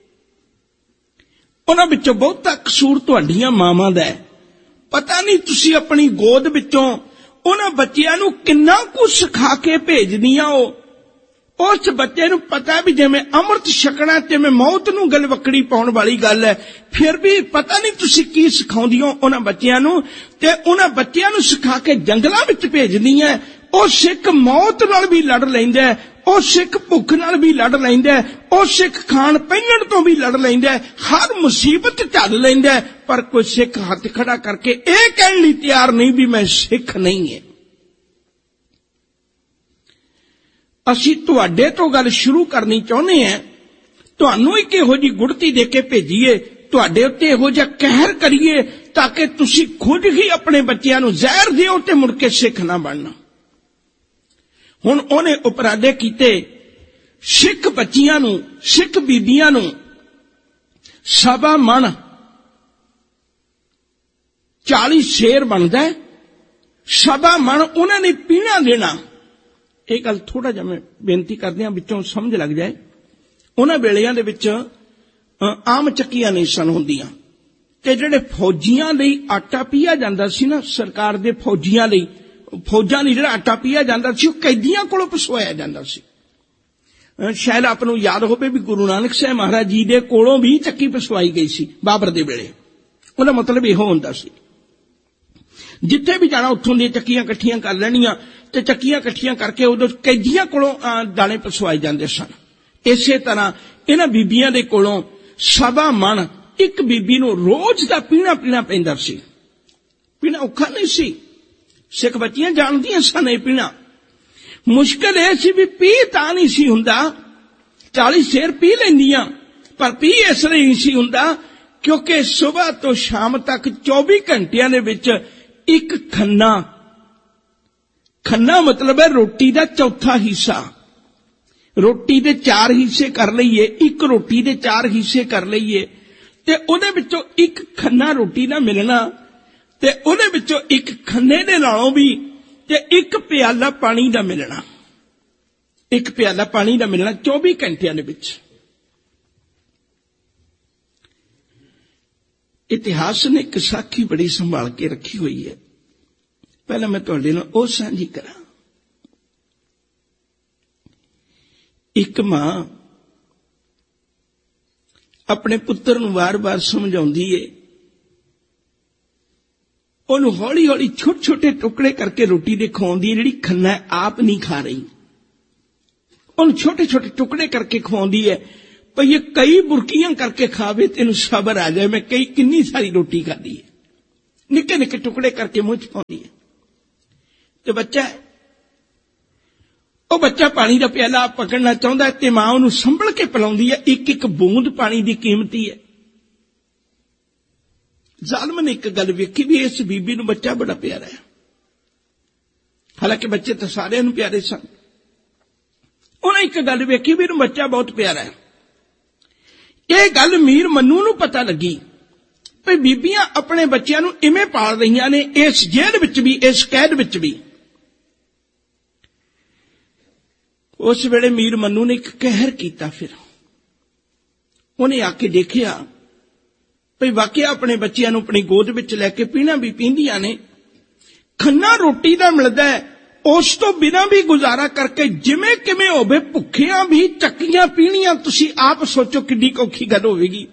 S1: ਉਹਨਾਂ ਵਿੱਚੋਂ ਬਹੁਤਾ ਕਸੂਰ ਤੁਹਾਡੀਆਂ ਮਾਵਾਂ ਦਾ ਹੈ। ਪਤਾ ਨਹੀਂ ਤੁਸੀਂ ਆਪਣੀ ਗੋਦ ਵਿੱਚੋਂ ਉਹਨਾਂ ਬੱਚਿਆਂ ਨੂੰ ਕਿੰਨਾ ਕੁ ਸਿਖਾ ਕੇ ਭੇਜਦੀਆਂ ਹੋ। ਉਸ ਬੱਚੇ ਨੂੰ ਪਤਾ ਵੀ ਜਿਵੇਂ ਅੰਮ੍ਰਿਤ ਛਕਣਾ ਜਿਵੇਂ ਮੌਤ ਨੂੰ ਗਲਵੱਕੜੀ ਪਾਉਣ ਵਾਲੀ ਗੱਲ ਹੈ, ਫਿਰ ਵੀ ਪਤਾ ਨਹੀਂ ਤੁਸੀਂ ਕੀ ਸਿਖਾਉਂਦੀ ਹੋ ਉਹਨਾਂ ਬੱਚਿਆਂ ਨੂੰ। ਤੇ ਉਹਨਾਂ ਬੱਚਿਆਂ ਨੂੰ ਸਿਖਾ ਕੇ ਜੰਗਲਾਂ ਵਿੱਚ ਭੇਜਦੀਆਂ। ਉਹ ਸਿੱਖ ਮੌਤ ਨਾਲ ਵੀ ਲੜ ਲੈਂਦਾ, ਉਹ ਸਿੱਖ ਭੁੱਖ ਨਾਲ ਵੀ ਲੜ ਲੈਂਦਾ, ਉਹ ਸਿੱਖ ਖਾਣ ਪਹਿਨਣ ਤੋਂ ਵੀ ਲੜ ਲੈਂਦਾ, ਹਰ ਮੁਸੀਬਤ ਝੱਲ ਲੈਂਦਾ। ਪਰ ਕੋਈ ਸਿੱਖ ਹੱਥ ਖੜਾ ਕਰਕੇ ਇਹ ਕਹਿਣ ਲਈ ਤਿਆਰ ਨਹੀਂ ਵੀ ਮੈਂ ਸਿੱਖ ਨਹੀਂ ਹੈ। ਅਸੀਂ ਤੁਹਾਡੇ ਤੋਂ ਗੱਲ ਸ਼ੁਰੂ ਕਰਨੀ ਚਾਹੁੰਦੇ ਹਾਂ, ਤੁਹਾਨੂੰ ਇੱਕ ਇਹੋ ਜਿਹੀ ਗੁੜਤੀ ਦੇ ਕੇ ਭੇਜੀਏ, ਤੁਹਾਡੇ ਉੱਤੇ ਇਹੋ ਜਿਹਾ ਕਹਿਰ ਕਰੀਏ ਤਾਂ ਕਿ ਤੁਸੀਂ ਖੁਦ ਹੀ ਆਪਣੇ ਬੱਚਿਆਂ ਨੂੰ ਜ਼ਹਿਰ ਦਿਓ ਤੇ ਮੁੜ ਕੇ ਸਿੱਖ ਨਾ ਬਣਨਾ। ਹੁਣ ਉਹਨੇ ਉਪਰਾਲੇ ਕੀਤੇ। ਸਿੱਖ ਬੱਚੀਆਂ ਨੂੰ, ਸਿੱਖ ਬੀਬੀਆਂ ਨੂੰ ਸਵਾ ਮਣ ਚਾਲੀ ਸ਼ੇਰ ਬਣਦਾ, ਸਵਾ ਮਣ ਉਹਨਾਂ ਨੇ ਪੀਣਾ ਦੇਣਾ। ਇਹ ਗੱਲ ਥੋੜਾ ਜਿਹਾ ਮੈਂ ਬੇਨਤੀ ਕਰਦੇ ਹਾਂ ਵਿੱਚੋਂ ਸਮਝ ਲੱਗ ਜਾਏ। ਉਹਨਾਂ ਵੇਲਿਆਂ ਦੇ ਵਿੱਚ ਆਮ ਚੱਕੀਆਂ ਨਹੀਂ ਸਨ ਹੁੰਦੀਆਂ ਤੇ ਜਿਹੜੇ ਫੌਜੀਆਂ ਲਈ ਆਟਾ ਪੀਆ ਜਾਂਦਾ ਸੀ ਨਾ, ਸਰਕਾਰ ਦੇ ਫੌਜੀਆਂ ਲਈ, ਫੌਜਾਂ ਲਈ ਜਿਹੜਾ ਆਟਾ ਪੀਆ ਜਾਂਦਾ ਸੀ ਉਹ ਕੈਦੀਆਂ ਕੋਲੋਂ ਪਸਵਾਇਆ ਜਾਂਦਾ ਸੀ। ਸ਼ਾਇਦ ਆਪ ਨੂੰ ਯਾਦ ਹੋਵੇ ਵੀ ਗੁਰੂ ਨਾਨਕ ਸਾਹਿਬ ਮਹਾਰਾਜ ਜੀ ਦੇ ਕੋਲੋਂ ਵੀ ਚੱਕੀ ਪਸਵਾਈ ਗਈ ਸੀ ਬਾਬਰ ਦੇ ਵੇਲੇ। ਉਹਦਾ ਮਤਲਬ ਇਹੋ ਹੁੰਦਾ ਸੀ ਜਿੱਥੇ ਵੀ ਜਾਣਾ ਉੱਥੋਂ ਦੀਆਂ ਚੱਕੀਆਂ ਇਕੱਠੀਆਂ ਕਰ ਲੈਣੀਆਂ ਤੇ ਚੱਕੀਆਂ ਇਕੱਠੀਆਂ ਕਰਕੇ ਉਦੋਂ ਕੈਦੀਆਂ ਕੋਲੋਂ ਦਾਣੇ ਪਸਵਾਏ ਜਾਂਦੇ ਸਨ। ਇਸੇ ਤਰ੍ਹਾਂ ਇਹਨਾਂ ਬੀਬੀਆਂ ਦੇ ਕੋਲੋਂ ਸਵਾ ਮਣ ਇੱਕ ਬੀਬੀ ਨੂੰ ਰੋਜ਼ ਦਾ ਪੀਣਾ ਪੀਣਾ ਪੈਂਦਾ ਸੀ। ਪੀਣਾ ਔਖਾ ਨਹੀਂ ਸੀ, ਸਿੱਖ ਬੱਚੀਆਂ ਜਾਣਦੀਆਂ ਸਨ ਇਹ ਪੀਣਾ। ਮੁਸ਼ਕਿਲ ਇਹ ਸੀ ਵੀ ਪੀ ਤਾਂ ਨਹੀਂ ਸੀ ਹੁੰਦਾ, ਚਾਲੀ ਸ਼ੇਰ ਪੀ ਲੈਂਦੀਆਂ, ਪਰ ਪੀ ਇਸ ਲਈ ਨਹੀਂ ਸੀ ਹੁੰਦਾ ਕਿਉਂਕਿ ਸਵੇਰ ਤੋਂ ਸ਼ਾਮ ਤੱਕ ਚੌਵੀ ਘੰਟਿਆਂ ਦੇ ਵਿੱਚ ਇੱਕ ਖੰਨਾ, ਖੰਨਾ ਮਤਲਬ ਹੈ ਰੋਟੀ ਦਾ ਚੌਥਾ ਹਿੱਸਾ। ਰੋਟੀ ਦੇ ਚਾਰ ਹਿੱਸੇ ਕਰ ਲਈਏ, ਇੱਕ ਰੋਟੀ ਦੇ ਚਾਰ ਹਿੱਸੇ ਕਰ ਲਈਏ ਤੇ ਉਹਦੇ ਵਿੱਚੋਂ ਇੱਕ ਖੰਨਾ ਰੋਟੀ ਦਾ ਮਿਲਣਾ ਤੇ ਉਹਦੇ ਵਿੱਚੋਂ ਇੱਕ ਖੰਨੇ ਦੇ ਨਾਲੋਂ ਵੀ ਤੇ ਇੱਕ ਪਿਆਲਾ ਪਾਣੀ ਦਾ ਮਿਲਣਾ, ਇੱਕ ਪਿਆਲਾ ਪਾਣੀ ਦਾ ਮਿਲਣਾ ਚੌਵੀ ਘੰਟਿਆਂ ਦੇ ਵਿੱਚ। ਇਤਿਹਾਸ ਨੇ ਇੱਕ ਸਾਖੀ ਬੜੀ ਸੰਭਾਲ ਕੇ ਰੱਖੀ ਹੋਈ ਹੈ। ਪਹਿਲਾਂ ਮੈਂ ਤੁਹਾਡੇ ਨਾਲ ਉਹ ਸਾਂਝੀ ਕਰਾਂ। ਇੱਕ ਮਾਂ ਆਪਣੇ ਪੁੱਤਰ ਨੂੰ ਵਾਰ-ਵਾਰ ਸਮਝਾਉਂਦੀ ਏ, ਉਹਨੂੰ ਹੌਲੀ-ਹੌਲੀ ਛੋਟੇ-ਛੋਟੇ ਟੁਕੜੇ ਕਰਕੇ ਰੋਟੀ ਦੇ ਖਵਾਉਂਦੀ ਹੈ ਜਿਹੜੀ ਖੰਨਾ ਆਪ ਨਹੀਂ ਖਾ ਰਹੀ। ਉਹਨੂੰ ਛੋਟੇ ਛੋਟੇ ਟੁਕੜੇ ਕਰਕੇ ਖਵਾਉਂਦੀ ਹੈ, ਭਈ ਇਹ ਕਈ ਬੁਰਕੀਆਂ ਕਰਕੇ ਖਾਵੇ ਤੈਨੂੰ ਸਬਰ ਆ ਜਾਏ, ਮੈਂ ਕਈ ਕਿੰਨੀ ਸਾਰੀ ਰੋਟੀ ਖਾਧੀ ਹੈ। ਨਿੱਕੇ ਨਿੱਕੇ ਟੁਕੜੇ ਕਰਕੇ ਮੂੰਹ ਚ ਪਾਉਂਦੀ ਹੈ। ਤੇ ਬੱਚਾ ਉਹ ਬੱਚਾ ਪਾਣੀ ਦਾ ਪਿਆਲਾ ਪਕੜਨਾ ਚਾਹੁੰਦਾ ਤੇ ਮਾਂ ਉਹਨੂੰ ਸੰਭਲ ਕੇ ਪਿਲਾਉਂਦੀ ਹੈ। ਇੱਕ ਇੱਕ ਬੂੰਦ ਪਾਣੀ ਦੀ ਕੀਮਤੀ ਹੈ। ਜ਼ਾਲਮ ਨੇ ਇੱਕ ਗੱਲ ਵੇਖੀ ਵੀ ਇਸ ਬੀਬੀ ਨੂੰ ਬੱਚਾ ਬੜਾ ਪਿਆਰਾ ਹੈ। ਹਾਲਾਂਕਿ ਬੱਚੇ ਤਾਂ ਸਾਰਿਆਂ ਨੂੰ ਪਿਆਰੇ ਸਨ। ਉਹਨੇ ਇੱਕ ਗੱਲ ਵੇਖੀ ਵੀ ਇਹਨੂੰ ਬੱਚਾ ਬਹੁਤ ਪਿਆਰਾ ਹੈ। ਇਹ ਗੱਲ ਮੀਰ ਮੰਨੂ ਨੂੰ ਪਤਾ ਲੱਗੀ ਵੀ ਬੀਬੀਆਂ ਆਪਣੇ ਬੱਚਿਆਂ ਨੂੰ ਇਵੇਂ ਪਾਲ ਰਹੀਆਂ ਨੇ, ਇਸ ਜੇਲ੍ਹ ਵਿੱਚ ਵੀ, ਇਸ ਕੈਦ ਵਿੱਚ ਵੀ। ਉਸ ਵੇਲੇ ਮੀਰ ਮੰਨੂ ਨੇ ਇੱਕ ਕਹਿਰ ਕੀਤਾ। ਫਿਰ ਉਹਨੇ ਆ ਕੇ ਦੇਖਿਆ ਭਈ ਵਾਕਿਆ ਆਪਣੇ ਬੱਚਿਆਂ ਨੂੰ ਆਪਣੀ ਗੋਦ ਵਿੱਚ ਲੈ ਕੇ ਪੀਣਾ ਵੀ ਪੀਂਦੀਆਂ ਨੇ, ਖੰਨਾ ਰੋਟੀ ਦਾ ਮਿਲਦਾ ਹੈ, ਉਸ ਤੋਂ ਬਿਨਾਂ ਵੀ ਗੁਜ਼ਾਰਾ ਕਰਕੇ ਜਿਵੇਂ ਕਿਵੇਂ ਹੋਵੇ ਭੁੱਖਿਆਂ ਵੀ ਚੱਕੀਆਂ ਪੀਣੀਆਂ। ਤੁਸੀਂ ਆਪ ਸੋਚੋ ਕਿੰਨੀ ਔਖੀ ਗੱਲ ਹੋਵੇਗੀ।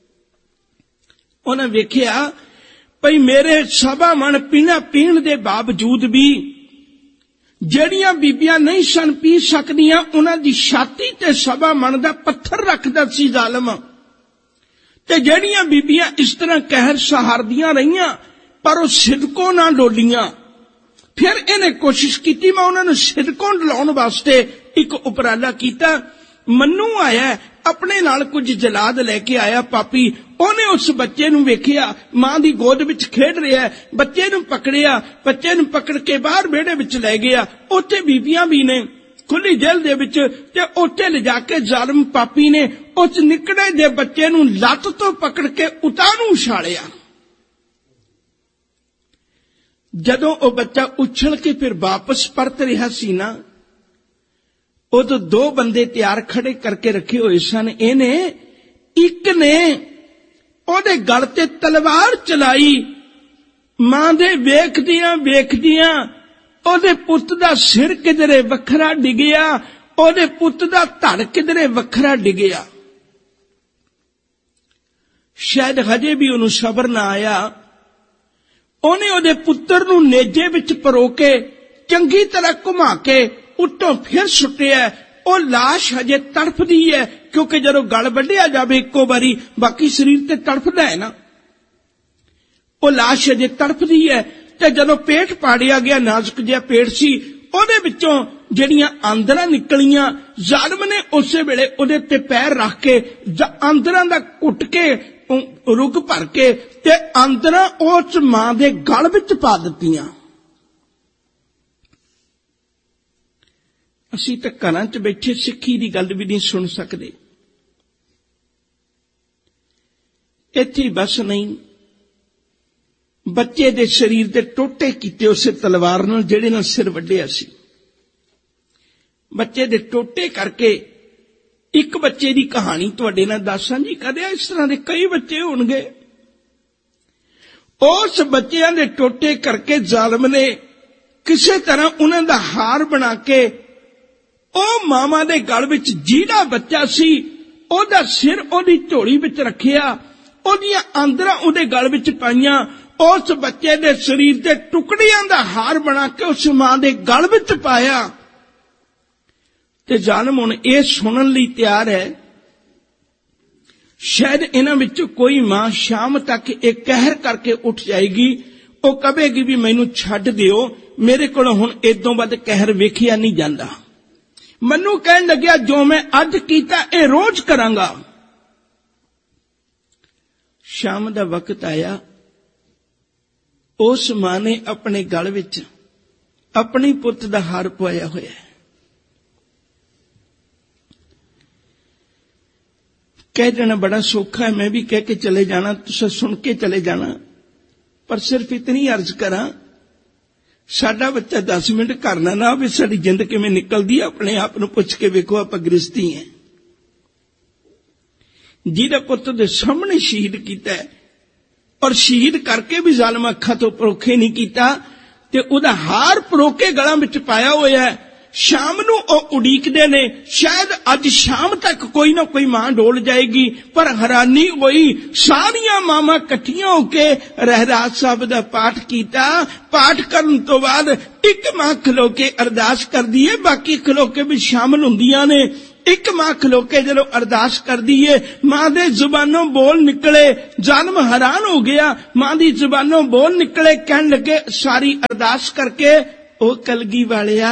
S1: ਉਹਨੇ ਵੇਖਿਆ ਭਈ ਮੇਰੇ ਸਵਾ ਮਣ ਪੀਣਾ ਪੀਣ ਦੇ ਬਾਵਜੂਦ ਵੀ ਜਿਹੜੀਆਂ ਬੀਬੀਆਂ ਨਹੀਂ ਸਨ ਪੀ ਸਕਦੀਆਂ, ਉਹਨਾਂ ਦੀ ਛਾਤੀ ਤੇ ਸਵਾ ਮਣ ਦਾ ਪੱਥਰ ਰੱਖਦਾ ਸੀ ਜ਼ਾਲਮ। ਤੇ ਜਿਹੜੀਆਂ ਬੀਬੀਆਂ ਇਸ ਤਰ੍ਹਾਂ ਕਹਿਰ ਸਹਾਰਦੀਆਂ ਰਹੀਆਂ ਪਰ ਉਹ ਸਿਦਕੋਂ ਨਾ ਡੋਲੀਆਂ। ਫਿਰ ਇਹਨੇ ਕੋਸ਼ਿਸ਼ ਕੀਤੀ, ਮੈਂ ਉਹਨਾਂ ਨੂੰ ਸਿਦਕੋਂ ਡਲਾਉਣ ਵਾਸਤੇ ਇੱਕ ਉਪਰਾਲਾ ਕੀਤਾ। ਮੰਨੂ ਆਇਆ, ਆਪਣੇ ਨਾਲ ਕੁਝ ਜਲਾਦ ਲੈ ਕੇ ਆਇਆ ਪਾਪੀ। ਉਹਨੇ ਉਸ ਬੱਚੇ ਨੂੰ ਵੇਖਿਆ ਮਾਂ ਦੀ ਗੋਦ ਵਿੱਚ ਖੇਡ ਰਿਹਾ, ਬੱਚੇ ਨੂੰ ਪਕੜਿਆ, ਬੱਚੇ ਨੂੰ ਪਕੜ ਕੇ ਬਾਹਰ ਵਿਹੜੇ ਵਿੱਚ ਲੈ ਗਿਆ। ਉੱਥੇ ਬੀਬੀਆਂ ਵੀ ਨੇ ਖੁੱਲੀ ਜੇਲ੍ਹ ਦੇ ਵਿੱਚ, ਤੇ ਉੱਥੇ ਲਿਜਾ ਕੇ ਜ਼ਾਲਮ ਪਾਪੀ ਨੇ ਉਸ ਨਿੱਕੜੇ ਦੇ ਬੱਚੇ ਨੂੰ ਲੱਤ ਤੋਂ ਪਕੜ ਕੇ ਉਤਾਂ ਨੂੰ ਉਛਾਲਿਆ। ਜਦੋਂ ਉਹ ਬੱਚਾ ਉਛਲ ਕੇ ਫਿਰ ਵਾਪਸ ਪਰਤ ਰਿਹਾ ਸੀ ਨਾ, ਉਦੋਂ ਦੋ ਬੰਦੇ ਤਿਆਰ ਖੜੇ ਕਰਕੇ ਰੱਖੇ ਹੋਏ ਸਨ। ਇਹਨੇ ਇੱਕ ਨੇ ਉਹਦੇ ਗਲ ਤੇ ਤਲਵਾਰ ਚਲਾਈ। ਮਾਂ ਦੇ ਵੇਖਦਿਆਂ ਵੇਖਦਿਆਂ ਉਹਦੇ ਪੁੱਤ ਦਾ ਸਿਰ ਕਿਧਰੇ ਵੱਖਰਾ ਡਿੱਗਿਆ, ਉਹਦੇ ਪੁੱਤ ਦਾ ਧੜ ਕਿਧਰੇ ਵੱਖਰਾ ਡਿੱਗਿਆ। ਸ਼ਾਇਦ ਹਜੇ ਵੀ ਉਹਨੂੰ ਸਬਰ ਨਾ ਆਇਆ। ਉਹਨੇ ਉਹਦੇ ਪੁੱਤਰ ਨੂੰ ਨੇਜੇ ਵਿੱਚ ਪਰੋ ਕੇ ਚੰਗੀ ਤਰ੍ਹਾਂ ਘੁਮਾ ਕੇ ਉੱਤੋਂ ਫਿਰ ਸੁੱਟਿਆ। ਉਹ ਲਾਸ਼ ਹਜੇ ਤੜਫਦੀ ਹੈ, ਕਿਉਂਕਿ ਜਦੋਂ ਗਲ ਵੱਢਿਆ ਜਾਵੇ ਇੱਕੋ ਵਾਰੀ ਬਾਕੀ ਸਰੀਰ ਤੇ ਤੜਫਦਾ ਹੈ ਨਾ। ਉਹ ਲਾਸ਼ ਹਜੇ ਤੜਫਦੀ ਹੈ। ਤੇ ਜਦੋਂ ਪੇਟ ਪਾੜਿਆ ਗਿਆ, ਨਾਜ਼ੁਕ ਜਿਹਾ ਪੇਟ ਸੀ, ਉਹਦੇ ਵਿੱਚੋਂ ਜਿਹੜੀਆਂ ਆਂਦਰਾਂ ਨਿਕਲੀਆਂ, ਜ਼ਾਲਮ ਨੇ ਉਸੇ ਵੇਲੇ ਉਹਦੇ ਤੇ ਪੈਰ ਰੱਖ ਕੇ ਆਂਦਰਾਂ ਦਾ ਕੁੱਟ ਕੇ ਰੁੱਗ ਭਰ ਕੇ ਤੇ ਆਂਦਰਾਂ ਉਸ ਮਾਂ ਦੇ ਗਲ ਵਿੱਚ ਪਾ ਦਿੱਤੀਆਂ। ਅਸੀਂ ਤਾਂ ਘਰਾਂ 'ਚ ਬੈਠੇ ਸਿੱਖੀ ਦੀ ਗੱਲ ਵੀ ਨਹੀਂ ਸੁਣ ਸਕਦੇ। ਇੱਥੇ ਬਸ ਨਹੀਂ, ਬੱਚੇ ਦੇ ਸਰੀਰ ਦੇ ਟੋਟੇ ਕੀਤੇ ਉਸੇ ਤਲਵਾਰ ਨਾਲ ਜਿਹੜੇ ਨਾਲ ਸਿਰ ਵੱਢਿਆ ਸੀ। ਬੱਚੇ ਦੇ ਟੋਟੇ ਕਰਕੇ ਇੱਕ ਬੱਚੇ ਦੀ ਕਹਾਣੀ ਤੁਹਾਡੇ ਨਾਲ ਦੱਸਾਂ ਜੀ। ਕਦੇ ਇਸ ਤਰ੍ਹਾਂ ਦੇ ਕਈ ਬੱਚੇ ਹੋਣਗੇ। ਉਸ ਬੱਚਿਆਂ ਦੇ ਟੋਟੇ ਕਰਕੇ ਜ਼ਾਲਮ ਨੇ ਕਿਸੇ ਤਰ੍ਹਾਂ ਉਹਨਾਂ ਦਾ ਹਾਰ ਬਣਾ ਕੇ ਉਹ ਮਾਵਾਂ ਦੇ ਗਲ ਵਿੱਚ ਜਿਹੜਾ ਬੱਚਾ ਸੀ ਉਹਦਾ ਸਿਰ ਉਹਦੀ ਝੋਲੀ ਵਿੱਚ ਰੱਖਿਆ, ਉਹਦੀਆਂ ਆਂਦਰਾਂ ਉਹਦੇ ਗਲ ਵਿੱਚ ਪਾਈਆਂ, ਉਸ ਬੱਚੇ ਦੇ ਸਰੀਰ ਦੇ ਟੁਕੜਿਆਂ ਦਾ ਹਾਰ ਬਣਾ ਕੇ ਉਸ ਮਾਂ ਦੇ ਗਲ ਵਿੱਚ ਪਾਇਆ। ਤੇ ਜ਼ਾਲਮ ਹੁਣ ਇਹ ਸੁਣਨ ਲਈ ਤਿਆਰ ਹੈ, ਸ਼ਾਇਦ ਇਹਨਾਂ ਵਿੱਚੋਂ ਕੋਈ ਮਾਂ ਸ਼ਾਮ ਤੱਕ ਇਹ ਕਹਿਰ ਕਰਕੇ ਉੱਠ ਜਾਏਗੀ। ਉਹ ਕਹੇਗੀ ਵੀ ਮੈਨੂੰ ਛੱਡ ਦਿਓ, ਮੇਰੇ ਕੋਲ ਹੁਣ ਇਦੋਂ ਵੱਧ ਕਹਿਰ ਵੇਖਿਆ ਨਹੀਂ ਜਾਂਦਾ। ਮੈਨੂੰ ਕਹਿਣ ਲੱਗਿਆ ਜੋ ਮੈਂ ਅੱਜ ਕੀਤਾ ਇਹ ਰੋਜ਼ ਕਰਾਂਗਾ। ਸ਼ਾਮ ਦਾ ਵਕਤ ਆਇਆ, ਉਸ ਮਾਂ ਨੇ ਆਪਣੇ ਗਲ ਵਿੱਚ ਆਪਣੇ ਪੁੱਤ ਦਾ ਹਾਰ ਪਵਾਇਆ ਹੋਇਆ ਹੈ। ਕਹਿ ਦੇਣਾ ਬੜਾ ਸੌਖਾ ਹੈ, ਮੈਂ ਵੀ ਕਹਿ ਕੇ ਚਲੇ ਜਾਣਾ, ਤੁਸੀਂ ਸੁਣ ਕੇ ਚਲੇ ਜਾਣਾ। ਪਰ ਸਿਰਫ ਇਤਨੀ ਅਰਜ਼ ਕਰਾਂ, ਸਾਡਾ ਬੱਚਾ ਦਸ ਮਿੰਟ ਕਰਨਾ ਨਾ ਵੀ ਸਾਡੀ ਜਿੰਦ ਕਿਵੇਂ ਨਿਕਲਦੀ ਹੈ, ਆਪਣੇ ਆਪ ਨੂੰ ਪੁੱਛ ਕੇ ਵੇਖੋ। ਆਪਾਂ ਗ੍ਰਸਤੀ ਹੈ, ਜਿਹਦਾ ਪੁੱਤ ਦੇ ਸਾਹਮਣੇ ਸ਼ਹੀਦ ਕੀਤਾ ਹੈ, ਔਰ ਸ਼ਹੀਦ ਕਰਕੇ ਵੀ ਜ਼ਾਲਮ ਅੱਖਾਂ ਤੋਂ ਪਰੋਖੇ ਨਹੀਂ ਕੀਤਾ, ਤੇ ਉਹਦਾ ਹਾਰ ਪਰੋਕੇ ਗਲਾਂ ਵਿੱਚ ਪਾਇਆ ਹੋਇਆ ਹੈ। शाम नूं ओह उड़ीकदे ने, शायद अज शाम तक कोई ना कोई मां डोल जाएगी। पर हैरानी होई, सारियां मावां इकट्ठियां होके रहरास साहब दा पाठ कीता। पाठ करन तो बाद एक मां खलो के अरदास करदी है, बाकी खलो के भी शामिल हुंदियां ने। एक मां खलो के जदों अरदास करदी है, मां दे जुबानों बोल निकले। जालिम हैरान हो गया, मां दी जुबानों बोल निकले, कहन लगे सारी अरदास करके, ओ कलगी वालिया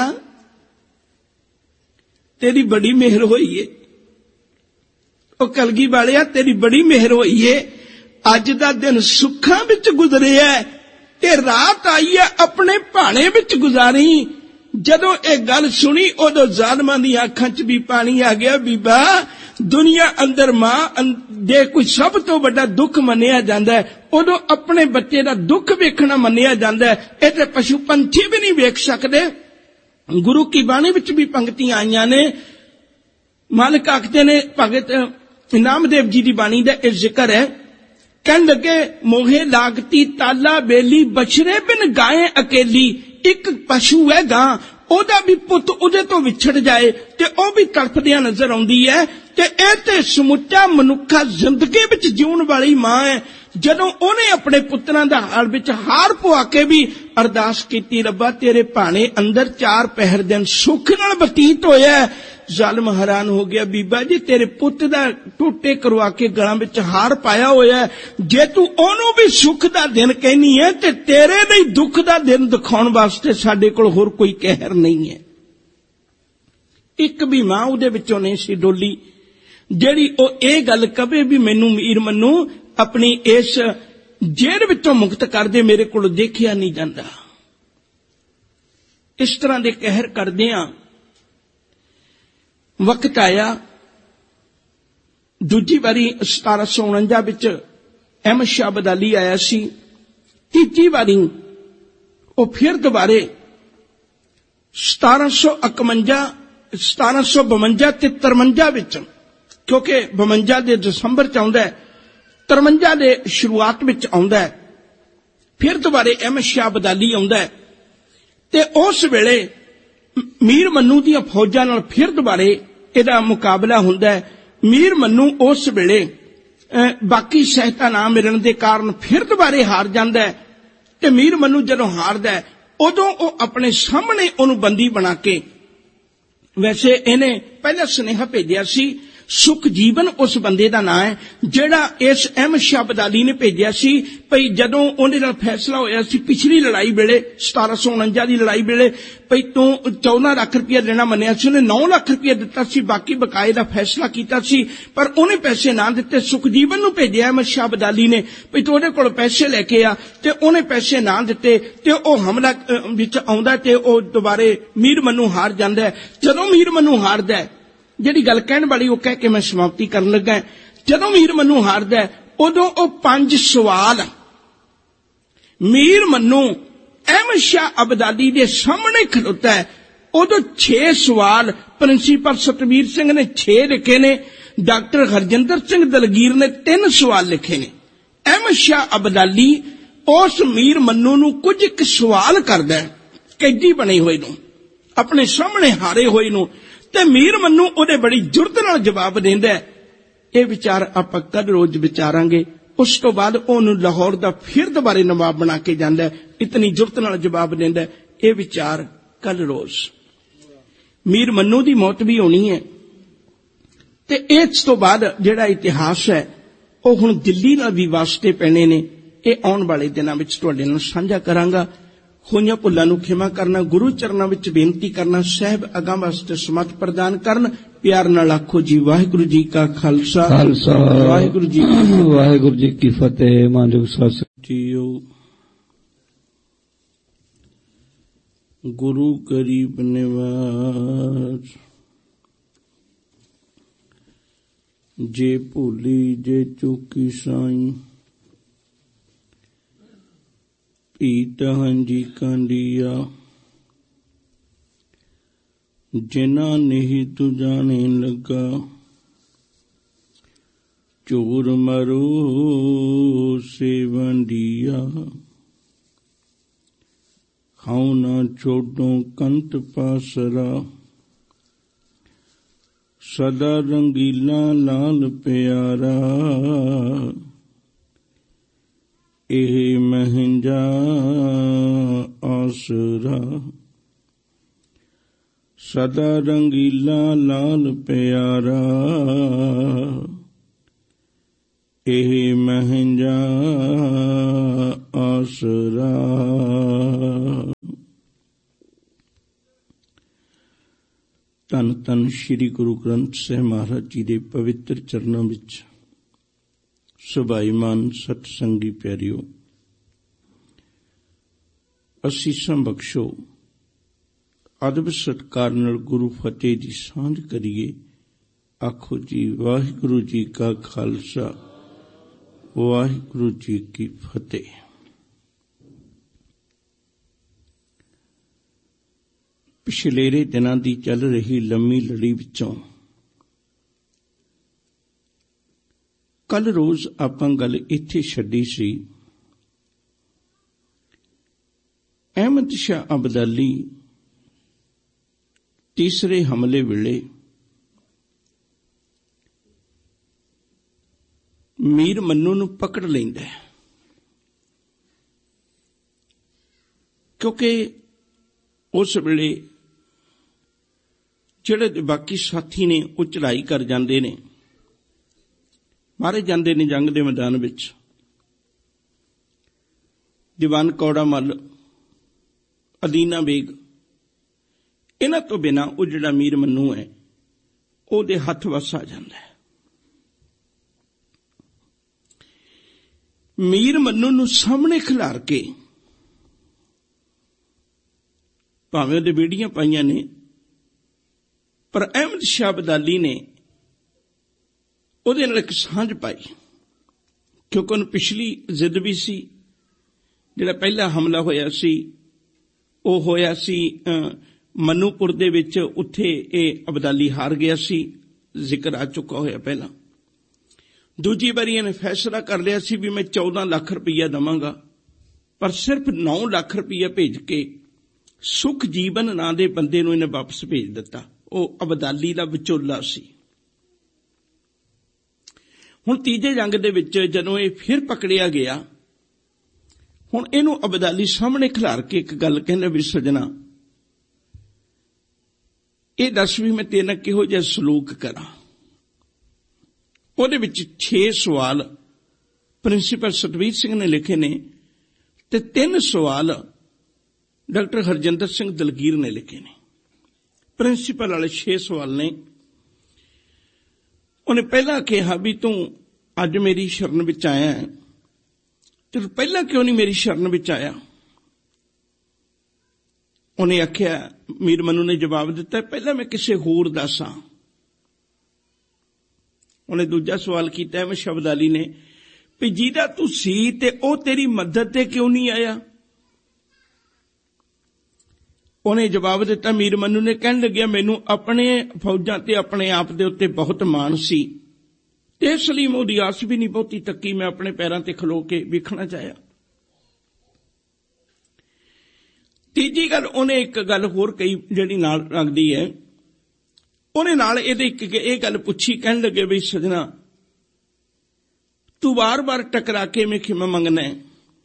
S1: तेरी बड़ी मेहर होई है, ओ कलगी वालिया तेरी बड़ी मेहर होई है। अज दा दिन सुखां विच गुजरिया ते रात आई है अपने भाणे विच गुजारी। जदों ये गल सुनी उदों जालिमां दी आंखां च भी पानी आ गया। बीबा, दुनिया अंदर मां दे कोई सब तो बड़ा दुख मन्निया जांदा है, उदों अपने बच्चे दा दुख वेखना मन्निया जांदा है। ये ते पशु पंछी भी नहीं वेख सकदे। गुरु की बाणी विच भी पंक्तियां आईयां ने। मालिक आखदे ने, भगत नामदेव जी दी बाणी दा इह जिक्र है, कहन लगे मोहे लागती ताला बेली, बछड़े बिन गाय अकेली। एक पशु है गां, ओदा भी पुत उदे तो विछड़ जाए ते ओ भी तड़फदियां नजर आउंदी है। ते इह ते समुचा मनुखा जिंदगी विच जीउण वाली मां है। जदों ओने अपने पुत्रां दा हाल विच हार पवा के भी अरदास कीती, रब्बा तेरे भाणे अंदर चार पहर दिन सुख नाल बतीत होया। जालिम हैरान हो गया, बीबा जी तेरे पुत दा टोटे करवा के गलां विच हार पाया होया, जे तू ओनू भी सुख दा दिन कहनी है ते तेरे लई दुख दा दिन दिखाउण वास्ते साडे कोल होर कोई कहर नहीं है। एक भी मां उहदे विचों नहीं सी डोली जेड़ी ओ इह गल कवे भी मैनू मीर मन्नू अपनी इस जेल विचों मुक्त कर दे, मेरे कोल देखिया नहीं जांदा। इस तरह दे कहर करदियां वक्त आया, दूजी बारी सतारा सौ उनंजा विच अहमद शाह अब्दाली आया सी। तीजी बारी वो फिर दोबारे सतारा सौ इकवंजा सतारा सौ बवंजा ते तरवंजा विच, क्योंकि बवंजा दे दसंबर च आउंदा है, तरवंजा दे शुरुआत विच आउंदा है, फिर दोबारे अहमद शाह अब्दाली आउंदा है। ते उस वेले मीर मन्नू दी फौजां नाल फिर दोबारे इहदा मुकाबला हुंदा है। मीर मन्नू उस वेले बाकी सहायता ना मिलण दे कारण फिर दोबारे हार जांदा है। ते मीर मन्नू जदों हारदा है उदों ओ अपने सामने उहनूं बंदी बना के, वैसे इहने पहला सुनेहा भेजिया सी, सुख जीवन उस बंदे दा नाम है जेड़ा इस अहमद शाह अब्दाली ने भेजिया सी। भई जदों उहदे नाल फैसला होया सी पिछली लड़ाई वेले सतारा सौ उनंजा दी लड़ाई वेले, भई तूं चौदह लाख रुपया देना मन्निया सी, उहने नौ लाख रुपया दिता सी, बाकी बकाए दा फैसला कीता सी, पर उहने पैसे ना दिते। सुखजीवन नूं भेजिया अहमद शाह अब्दाली ने, भई तूं उहदे कोल पैसे लैके आ, ते उहने पैसे ना दिते ते ओ हमला विच आउंदा ते ओ दुबारे मीर मन्नू हार जांदा है। जदों मीर मन्नू हारदा है, जिहड़ी गल कहण वाली वो कह के मैं समाप्ति करन लगा, जदों मीर मन्नू हारदा है उदों ओ पंज सवाल मीर मन्नू अहमद शाह अब्दाली दे सामने खलोता है। उदों छे सवाल प्रिंसीपल सतवीर सिंह ने छे लिखे ने, डॉक्टर हरजिंदर सिंह दलगीर ने तीन सवाल लिखे ने। अहमद शाह अब्दाली उस मीर मन्नू नूं कुछ एक सवाल करदा है, कैदी बने हुए नूं, अपने सामने हारे हुए नूं, ते मीर मन्नू उहदे बड़ी जुरत नाल जवाब देंदा है। ये विचार आपां कल रोज विचारांगे। उस तो बाद उहनूं लाहौर दा फिर दोबारे नवाब बना के जांदा है, इतनी जुरत नाल जवाब देंदा है। ये विचार कल रोज मीर मन्नू दी मौत भी होनी है। ते इस तो बाद जिहड़ा इतिहास है वो हुण दिल्ली नाल भी वास्ते पैणे ने। ये आउण वाले दिनां विच तुहाडे नाल साझा करांगा। होईयां भुल्लां नूं खिमा करना, गुरु चरनां विच बेनती करना, साहिब अगां वास्ते समत प्रदान करन। प्यार नाल आखो जी वाहिगुरू जी का खालसा, खालसा वाहिगुरू जी वाहिगुरू जी की फतेह। मानजोग सत जीओ गुरु गरीब निवाज, जे भूली जे चूकी साईं, पीतहन जी कांडिया, जिना नहीं तू जाने लगा, चोर मरो से वंडिया, ਖਾਉ ਨਾ ਛੋਡੋ ਕੰਤ ਪਾਸਰਾ, ਸਦਾ ਰੰਗੀਲਾ ਲਾਲ ਪਿਆਰਾ, ਇਹ ਮਹਿੰਜਾ ਆਸਰਾ। ਸਦਾ ਰੰਗੀਲਾ ਲਾਲ ਪਿਆਰਾ, ਇਹ ਮਹਿੰਜਾ ਆਸਰਾ। ਧੰਨ ਧੰਨ ਸ੍ਰੀ ਗੁਰੂ ਗ੍ਰੰਥ ਸਾਹਿਬ ਮਹਾਰਾਜ ਜੀ ਦੇ ਪਵਿੱਤਰ ਚਰਨਾਂ ਵਿੱਚ ਸੁਭਾਈਮਾਨ ਸਤ ਸੰਗੀ ਪਿਆਰਿਓ, ਅਸੀਸਾਂ ਬਖਸ਼ੋ। ਅਦਬ ਸਤਿਕਾਰ ਨਾਲ ਗੁਰੂ ਫਤਿਹ ਦੀ ਸਾਂਝ ਕਰੀਏ। ਆਖੋ ਜੀ ਵਾਹਿਗੁਰੂ ਜੀ ਕਾ ਖਾਲਸਾ, ਵਾਹਿਗੁਰੂ ਜੀ ਕੀ ਫਤਿਹ। ਪਿਛਲੇਰੇ ਦਿਨਾਂ ਦੀ ਚੱਲ ਰਹੀ ਲੰਮੀ ਲੜੀ ਵਿੱਚੋਂ ਕੱਲ ਰੋਜ਼ ਆਪਾਂ ਗੱਲ ਇੱਥੇ ਛੱਡੀ ਸੀ। ਅਹਿਮਦ ਸ਼ਾਹ ਅਬਦਾਲੀ ਤੀਸਰੇ ਹਮਲੇ ਵੇਲੇ ਮੀਰ ਮੰਨੂ ਨੂੰ ਪਕੜ ਲੈਂਦਾ ਹੈ, ਕਿਉਂਕਿ ਉਸ ਵੇਲੇ ਜਿਹੜੇ ਬਾਕੀ ਸਾਥੀ ਨੇ ਉਹ ਚੜ੍ਹਾਈ ਕਰ ਜਾਂਦੇ ਨੇ, ਮਾਰੇ ਜਾਂਦੇ ਨੇ ਜੰਗ ਦੇ ਮੈਦਾਨ ਵਿੱਚ। ਦੀਵਾਨ ਕੌੜਾ ਮੱਲ, ਅਦੀਨਾ ਬੇਗ, ਇਹਨਾਂ ਤੋਂ ਬਿਨਾਂ ਉਹ ਜਿਹੜਾ ਮੀਰ ਮੰਨੂ ਹੈ ਉਹਦੇ ਹੱਥ ਵੱਸ ਆ ਜਾਂਦਾ ਹੈ। ਮੀਰ ਮੰਨੂ ਨੂੰ ਸਾਹਮਣੇ ਖਿਲਾਰ ਕੇ ਭਾਵੇਂ ਉਹਦੇ ਬੇੜੀਆਂ ਪਾਈਆਂ ਨੇ, ਪਰ ਅਹਿਮਦ ਸ਼ਾਹ ਅਬਦਾਲੀ ਨੇ ਉਹਦੇ ਨਾਲ ਇੱਕ ਸਾਂਝ ਪਾਈ, ਕਿਉਂਕਿ ਉਹਨੂੰ ਪਿਛਲੀ ਜ਼ਿੱਦ ਵੀ ਸੀ। ਜਿਹੜਾ ਪਹਿਲਾ ਹਮਲਾ ਹੋਇਆ ਸੀ ਉਹ ਹੋਇਆ ਸੀ ਮਨੂਪੁਰ ਦੇ ਵਿੱਚ, ਉੱਥੇ ਇਹ ਅਬਦਾਲੀ ਹਾਰ ਗਿਆ ਸੀ, ਜ਼ਿਕਰ ਆ ਚੁੱਕਾ ਹੋਇਆ ਪਹਿਲਾਂ। ਦੂਜੀ ਵਾਰੀ ਇਹਨੇ ਫੈਸਲਾ ਕਰ ਲਿਆ ਸੀ ਵੀ ਮੈਂ ਚੌਦਾਂ ਲੱਖ ਰੁਪਈਆ ਦੇਵਾਂਗਾ, ਪਰ ਸਿਰਫ ਨੌ ਲੱਖ ਰੁਪਈਆ ਭੇਜ ਕੇ ਸੁਖ ਜੀਵਨ ਨਾਂ ਦੇ ਬੰਦੇ ਨੂੰ ਇਹਨੇ ਵਾਪਸ ਭੇਜ ਦਿੱਤਾ। ਉਹ ਅਬਦਾਲੀ ਦਾ ਵਿਚੋਲਾ ਸੀ। ਹੁਣ ਤੀਜੇ ਜੰਗ ਦੇ ਵਿੱਚ ਜਦੋਂ ਇਹ ਫਿਰ ਪਕੜਿਆ ਗਿਆ, ਹੁਣ ਇਹਨੂੰ ਅਬਦਾਲੀ ਸਾਹਮਣੇ ਖਿਲਾਰ ਕੇ ਇੱਕ ਗੱਲ ਕਹਿੰਦਾ ਵੀ ਸਜਣਾ, ਇਹ ਦੱਸ ਵੀ ਮੈਂ ਤੇਰੇ ਨਾਲ ਕਿਹੋ ਜਿਹਾ ਸਲੂਕ ਕਰਾਂ। ਉਹਦੇ ਵਿੱਚ ਛੇ ਸਵਾਲ ਪ੍ਰਿੰਸੀਪਲ ਸਤਵੀਰ ਸਿੰਘ ਨੇ ਲਿਖੇ ਨੇ ਤੇ ਤਿੰਨ ਸਵਾਲ ਡਾਕਟਰ ਹਰਜਿੰਦਰ ਸਿੰਘ ਦਲਗੀਰ ਨੇ ਲਿਖੇ ਨੇ। ਪ੍ਰਿੰਸੀਪਲ ਵਾਲੇ ਛੇ ਸਵਾਲ ਨੇ। ਉਹਨੇ ਪਹਿਲਾਂ ਕਿਹਾ ਵੀ ਤੂੰ ਅੱਜ ਮੇਰੀ ਸ਼ਰਨ ਵਿੱਚ ਆਇਆ ਹੈ, ਤੇ ਪਹਿਲਾਂ ਕਿਉਂ ਨਹੀਂ ਮੇਰੀ ਸ਼ਰਨ ਵਿੱਚ ਆਇਆ? ਉਹਨੇ ਆਖਿਆ, ਮੀਰ ਮੰਨੂ ਨੇ ਜਵਾਬ ਦਿੱਤਾ, ਪਹਿਲਾਂ ਮੈਂ ਕਿਸੇ ਹੋਰ ਦਾ ਸਾਂ। ਉਹਨੇ ਦੂਜਾ ਸਵਾਲ ਕੀਤਾ ਅਹਿਮਦ ਸ਼ਾਹ ਅਬਦਾਲੀ ਨੇ ਵੀ ਜਿਹਦਾ ਤੂੰ ਸੀ ਤੇ ਉਹ ਤੇਰੀ ਮਦਦ ਤੇ ਕਿਉਂ ਨਹੀਂ ਆਇਆ? ਉਹਨੇ ਜਵਾਬ ਦਿੱਤਾ, ਮੀਰ ਮੰਨੂ ਨੇ ਕਹਿਣ ਲੱਗਿਆ, ਮੈਨੂੰ ਆਪਣੇ ਫੌਜਾਂ ਤੇ ਆਪਣੇ ਆਪ ਦੇ ਉੱਤੇ ਬਹੁਤ ਮਾਣ ਸੀ ਤੇ ਇਸ ਲਈ ਮੈਂ ਉਹਦੀ ਆਸ ਵੀ ਨਹੀਂ ਬਹੁਤੀ ਤੱਕੀ, ਮੈਂ ਆਪਣੇ ਪੈਰਾਂ ਤੇ ਖਲੋ ਕੇ ਵੇਖਣਾ ਚਾਹਿਆ। ਤੀਜੀ ਗੱਲ ਉਹਨੇ ਇੱਕ ਗੱਲ ਹੋਰ ਕਹੀ ਜਿਹੜੀ ਨਾਲ ਲੱਗਦੀ ਹੈ। ਉਹਨੇ ਨਾਲ ਇਹਦੇ ਇੱਕ ਇਹ ਗੱਲ ਪੁੱਛੀ, ਕਹਿਣ ਲੱਗੇ ਵੀ ਸਜਣਾ ਤੂੰ ਵਾਰ-ਵਾਰ ਟਕਰਾ ਕੇ ਮੈਂ ਖਿਮਾ ਮੰਗਣਾ ਹੈ,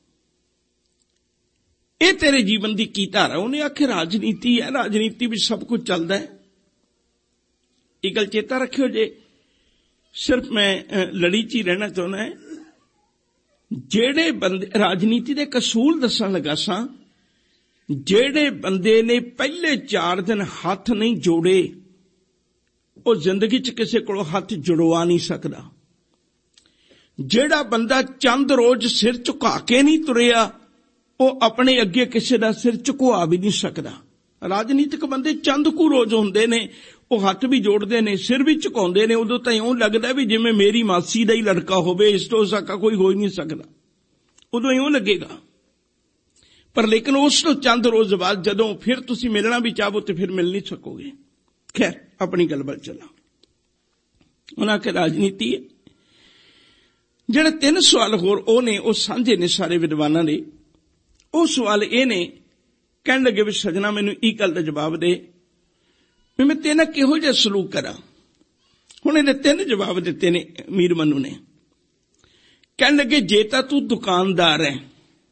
S1: ਇਹ ਤੇਰੇ ਜੀਵਨ ਦੀ ਕੀ ਧਾਰਾ? ਉਹਨੇ ਆਖਿਆ ਰਾਜਨੀਤੀ ਹੈ, ਰਾਜਨੀਤੀ ਵਿੱਚ ਸਭ ਕੁਝ ਚੱਲਦਾ ਹੈ। ਇਹ ਗੱਲ ਚੇਤਾ ਰੱਖਿਓ, ਜੇ ਸਿਰਫ ਮੈਂ ਲੜੀ 'ਚ ਹੀ ਰਹਿਣਾ ਚਾਹੁੰਦਾ ਹੈ। ਜਿਹੜੇ ਬੰਦੇ ਰਾਜਨੀਤੀ ਦੇ ਕਸੂਲ ਦੱਸਣ ਲੱਗਾ ਸਾਂ, ਜਿਹੜੇ ਬੰਦੇ ਨੇ ਪਹਿਲੇ ਚਾਰ ਦਿਨ ਹੱਥ ਨਹੀਂ ਜੋੜੇ ਉਹ ਜ਼ਿੰਦਗੀ 'ਚ ਕਿਸੇ ਕੋਲੋਂ ਹੱਥ ਜੁੜਵਾ ਨਹੀਂ ਸਕਦਾ। ਜਿਹੜਾ ਬੰਦਾ ਚੰਦ ਰੋਜ਼ ਸਿਰ ਝੁਕਾ ਕੇ ਨਹੀਂ ਤੁਰਿਆ ਉਹ ਆਪਣੇ ਅੱਗੇ ਕਿਸੇ ਦਾ ਸਿਰ ਝੁਕਵਾ ਵੀ ਨਹੀਂ ਸਕਦਾ। ਰਾਜਨੀਤਿਕ ਬੰਦੇ ਚੰਦ ਕੁ ਰੋਜ਼ ਹੁੰਦੇ ਨੇ, ਉਹ ਹੱਥ ਵੀ ਜੋੜਦੇ ਨੇ, ਸਿਰ ਵੀ ਝੁਕਾਉਂਦੇ ਨੇ, ਉਦੋਂ ਤਾਂ ਇਉਂ ਲੱਗਦਾ ਵੀ ਜਿਵੇਂ ਮੇਰੀ ਮਾਸੀ ਦਾ ਹੀ ਲੜਕਾ ਹੋਵੇ, ਇਸ ਤੋਂ ਸਕਾ ਕੋਈ ਹੋ ਹੀ ਨਹੀਂ ਸਕਦਾ, ਉਦੋਂ ਇਉਂ ਲੱਗੇਗਾ। ਪਰ ਲੇਕਿਨ ਉਸ ਤੋਂ ਚੰਦ ਰੋਜ਼ ਬਾਅਦ ਜਦੋਂ ਫਿਰ ਤੁਸੀਂ ਮਿਲਣਾ ਵੀ ਚਾਹੋ ਤੇ ਫਿਰ ਮਿਲ ਨਹੀਂ ਸਕੋਗੇ। ਖੈਰ ਆਪਣੀ ਗੱਲ ਵੱਲ ਚੱਲਾਂ। ਉਹਨਾਂ ਕਿ ਰਾਜਨੀਤੀ ਹੈ। ਜਿਹੜੇ ਤਿੰਨ ਸਵਾਲ ਹੋਰ ਉਹ ਨੇ, ਉਹ ਸਾਂਝੇ ਨੇ ਸਾਰੇ ਵਿਦਵਾਨਾਂ ਦੇ। ਉਹ ਸਵਾਲ ਇਹ ਨੇ, ਕਹਿਣ ਲੱਗੇ ਵੀ ਸਜਣਾ ਮੈਨੂੰ ਇਹ ਗੱਲ ਦਾ ਜਵਾਬ ਦੇ ਵੀ ਮੈਂ ਤੇਰੇ ਨਾਲ ਕਿਹੋ ਜਿਹਾ ਸਲੂਕ ਕਰਾਂ। ਹੁਣ ਇਹਨੇ ਤਿੰਨ ਜਵਾਬ ਦਿੱਤੇ ਨੇ ਮੀਰ ਮਨੂ ਨੇ। ਕਹਿਣ ਲੱਗੇ ਜੇ ਤਾਂ ਤੂੰ ਦੁਕਾਨਦਾਰ ਹੈ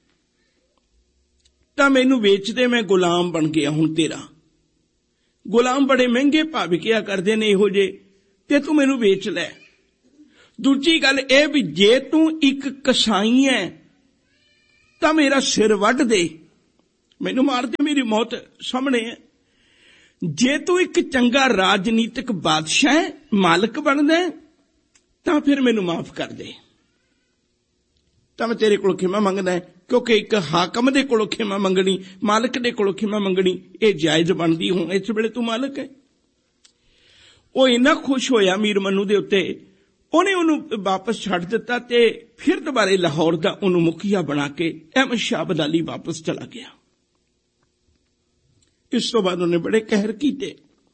S1: ਤਾਂ ਮੈਨੂੰ ਵੇਚ ਦੇ, ਮੈਂ ਗੁਲਾਮ ਬਣ ਗਿਆ ਹੁਣ ਤੇਰਾ। ਗੁਲਾਮ ਬੜੇ ਮਹਿੰਗੇ ਭਾਅ ਵਿਕਿਆ ਕਰਦੇ ਨੇ ਇਹੋ ਜਿਹੇ, ਤੇ ਤੂੰ ਮੈਨੂੰ ਵੇਚ ਲੈ। ਦੂਜੀ ਗੱਲ ਇਹ ਵੀ ਜੇ ਤੂੰ ਇੱਕ ਕਸਾਈ ਹੈ ਤਾਂ ਮੇਰਾ ਸਿਰ ਵੱਢ ਦੇ, ਮੈਨੂੰ ਮਾਰ ਦੇ, ਮੇਰੀ ਮੌਤ ਸਾਹਮਣੇ ਹੈ। ਜੇ ਤੂੰ ਇੱਕ ਚੰਗਾ ਰਾਜਨੀਤਿਕ ਬਾਦਸ਼ਾਹ ਹੈ, ਮਾਲਕ ਬਣਦਾ ਤਾਂ ਫਿਰ ਮੈਨੂੰ ਮਾਫ ਕਰ ਦੇ, ਤਾਂ ਮੈਂ ਤੇਰੇ ਕੋਲ ਖਿਮਾ ਮੰਗਦਾ ਹੈ। ਕਿਉਂਕਿ ਇੱਕ ਹਾਕਮ ਦੇ ਕੋਲੋਂ ਖਿਮਾ ਮੰਗਣੀ, ਮਾਲਕ ਦੇ ਕੋਲੋਂ ਖਿਮਾ ਮੰਗਣੀ ਇਹ ਜਾਇਜ਼ ਬਣਦੀ। ਹੁਣ ਇਸ ਵੇਲੇ ਤੂੰ ਮਾਲਕ ਹੈ। ਉਹ ਇੰਨਾ ਖੁਸ਼ ਹੋਇਆ ਮੀਰ ਮਨੂ ਦੇ ਉੱਤੇ, ਉਹਨੇ ਉਹਨੂੰ ਵਾਪਸ ਛੱਡ ਦਿੱਤਾ ਤੇ ਫਿਰ ਦੁਬਾਰੇ ਲਾਹੌਰ ਦਾ ਉਹਨੂੰ ਮੁਖੀਆ ਬਣਾ ਕੇ ਅਹਿਮਦ ਸ਼ਾਹ ਅਬਦਾਲੀ ਵਾਪਸ ਚਲਾ ਗਿਆ। ਇਸ ਤੋਂ ਬਾਅਦ ਉਹਨੇ ਬੜੇ ਕਹਿਰ ਕੀਤੇ।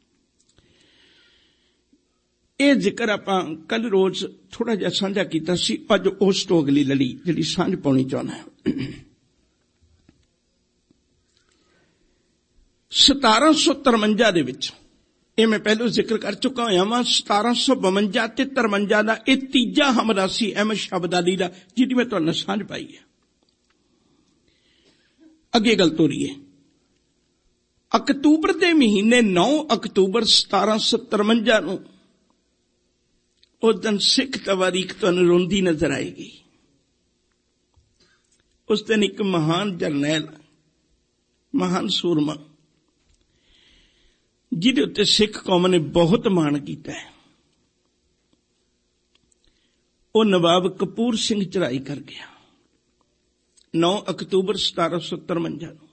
S1: ਇਹ ਜ਼ਿਕਰ ਆਪਾਂ ਕੱਲ ਰੋਜ਼ ਥੋੜਾ ਜਿਹਾ ਸਾਂਝਾ ਕੀਤਾ ਸੀ। ਅੱਜ ਉਸ ਤੋਂ ਅਗਲੀ ਲੜੀ ਜਿਹੜੀ ਸਾਂਝ ਪਾਉਣੀ ਚਾਹੁੰਦਾ ਹੈ। ਸਤਾਰਾਂ ਸੌ ਤਰਵੰਜਾ ਦੇ ਵਿੱਚ, ਇਹ ਮੈਂ ਪਹਿਲਾਂ ਜ਼ਿਕਰ ਕਰ ਚੁੱਕਾ ਹੋਇਆ ਵਾਂ, ਸਤਾਰਾਂ ਸੌ ਬਵੰਜਾ ਤੇ ਤਰਵੰਜਾ ਦਾ ਇਹ ਤੀਜਾ ਹਮਲਾ ਸੀ ਅਹਿਮਦ ਸ਼ਾਹ ਅਬਦਾਲੀ ਦਾ, ਜਿਹਦੀ ਮੈਂ ਤੁਹਾਨੂੰ ਸਾਂਝ ਪਾਈ ਹੈ। ਅੱਗੇ ਗੱਲ ਤੋਰੀਏ। ਅਕਤੂਬਰ ਦੇ ਮਹੀਨੇ ਨੌ ਅਕਤੂਬਰ ਸਤਾਰਾਂ ਸੌ ਤਰਵੰਜਾ ਨੂੰ ਉਸ ਦਿਨ ਸਿੱਖ ਤਵਾਰੀਖ ਤੁਹਾਨੂੰ ਰੋਂਦੀ ਨਜ਼ਰ ਆਏਗੀ। ਉਸ ਦਿਨ ਇੱਕ ਮਹਾਨ ਜਰਨੈਲ, ਮਹਾਨ ਸੂਰਮਾ, ਜਿਹਦੇ ਉੱਤੇ ਸਿੱਖ ਕੌਮ ਨੇ ਬਹੁਤ ਮਾਣ ਕੀਤਾ ਹੈ, ਉਹ ਨਵਾਬ ਕਪੂਰ ਸਿੰਘ ਚੜ੍ਹਾਈ ਕਰ ਗਿਆ ਨੌ ਅਕਤੂਬਰ ਸਤਾਰਾਂ ਸੌ ਤਰਵੰਜਾ ਨੂੰ।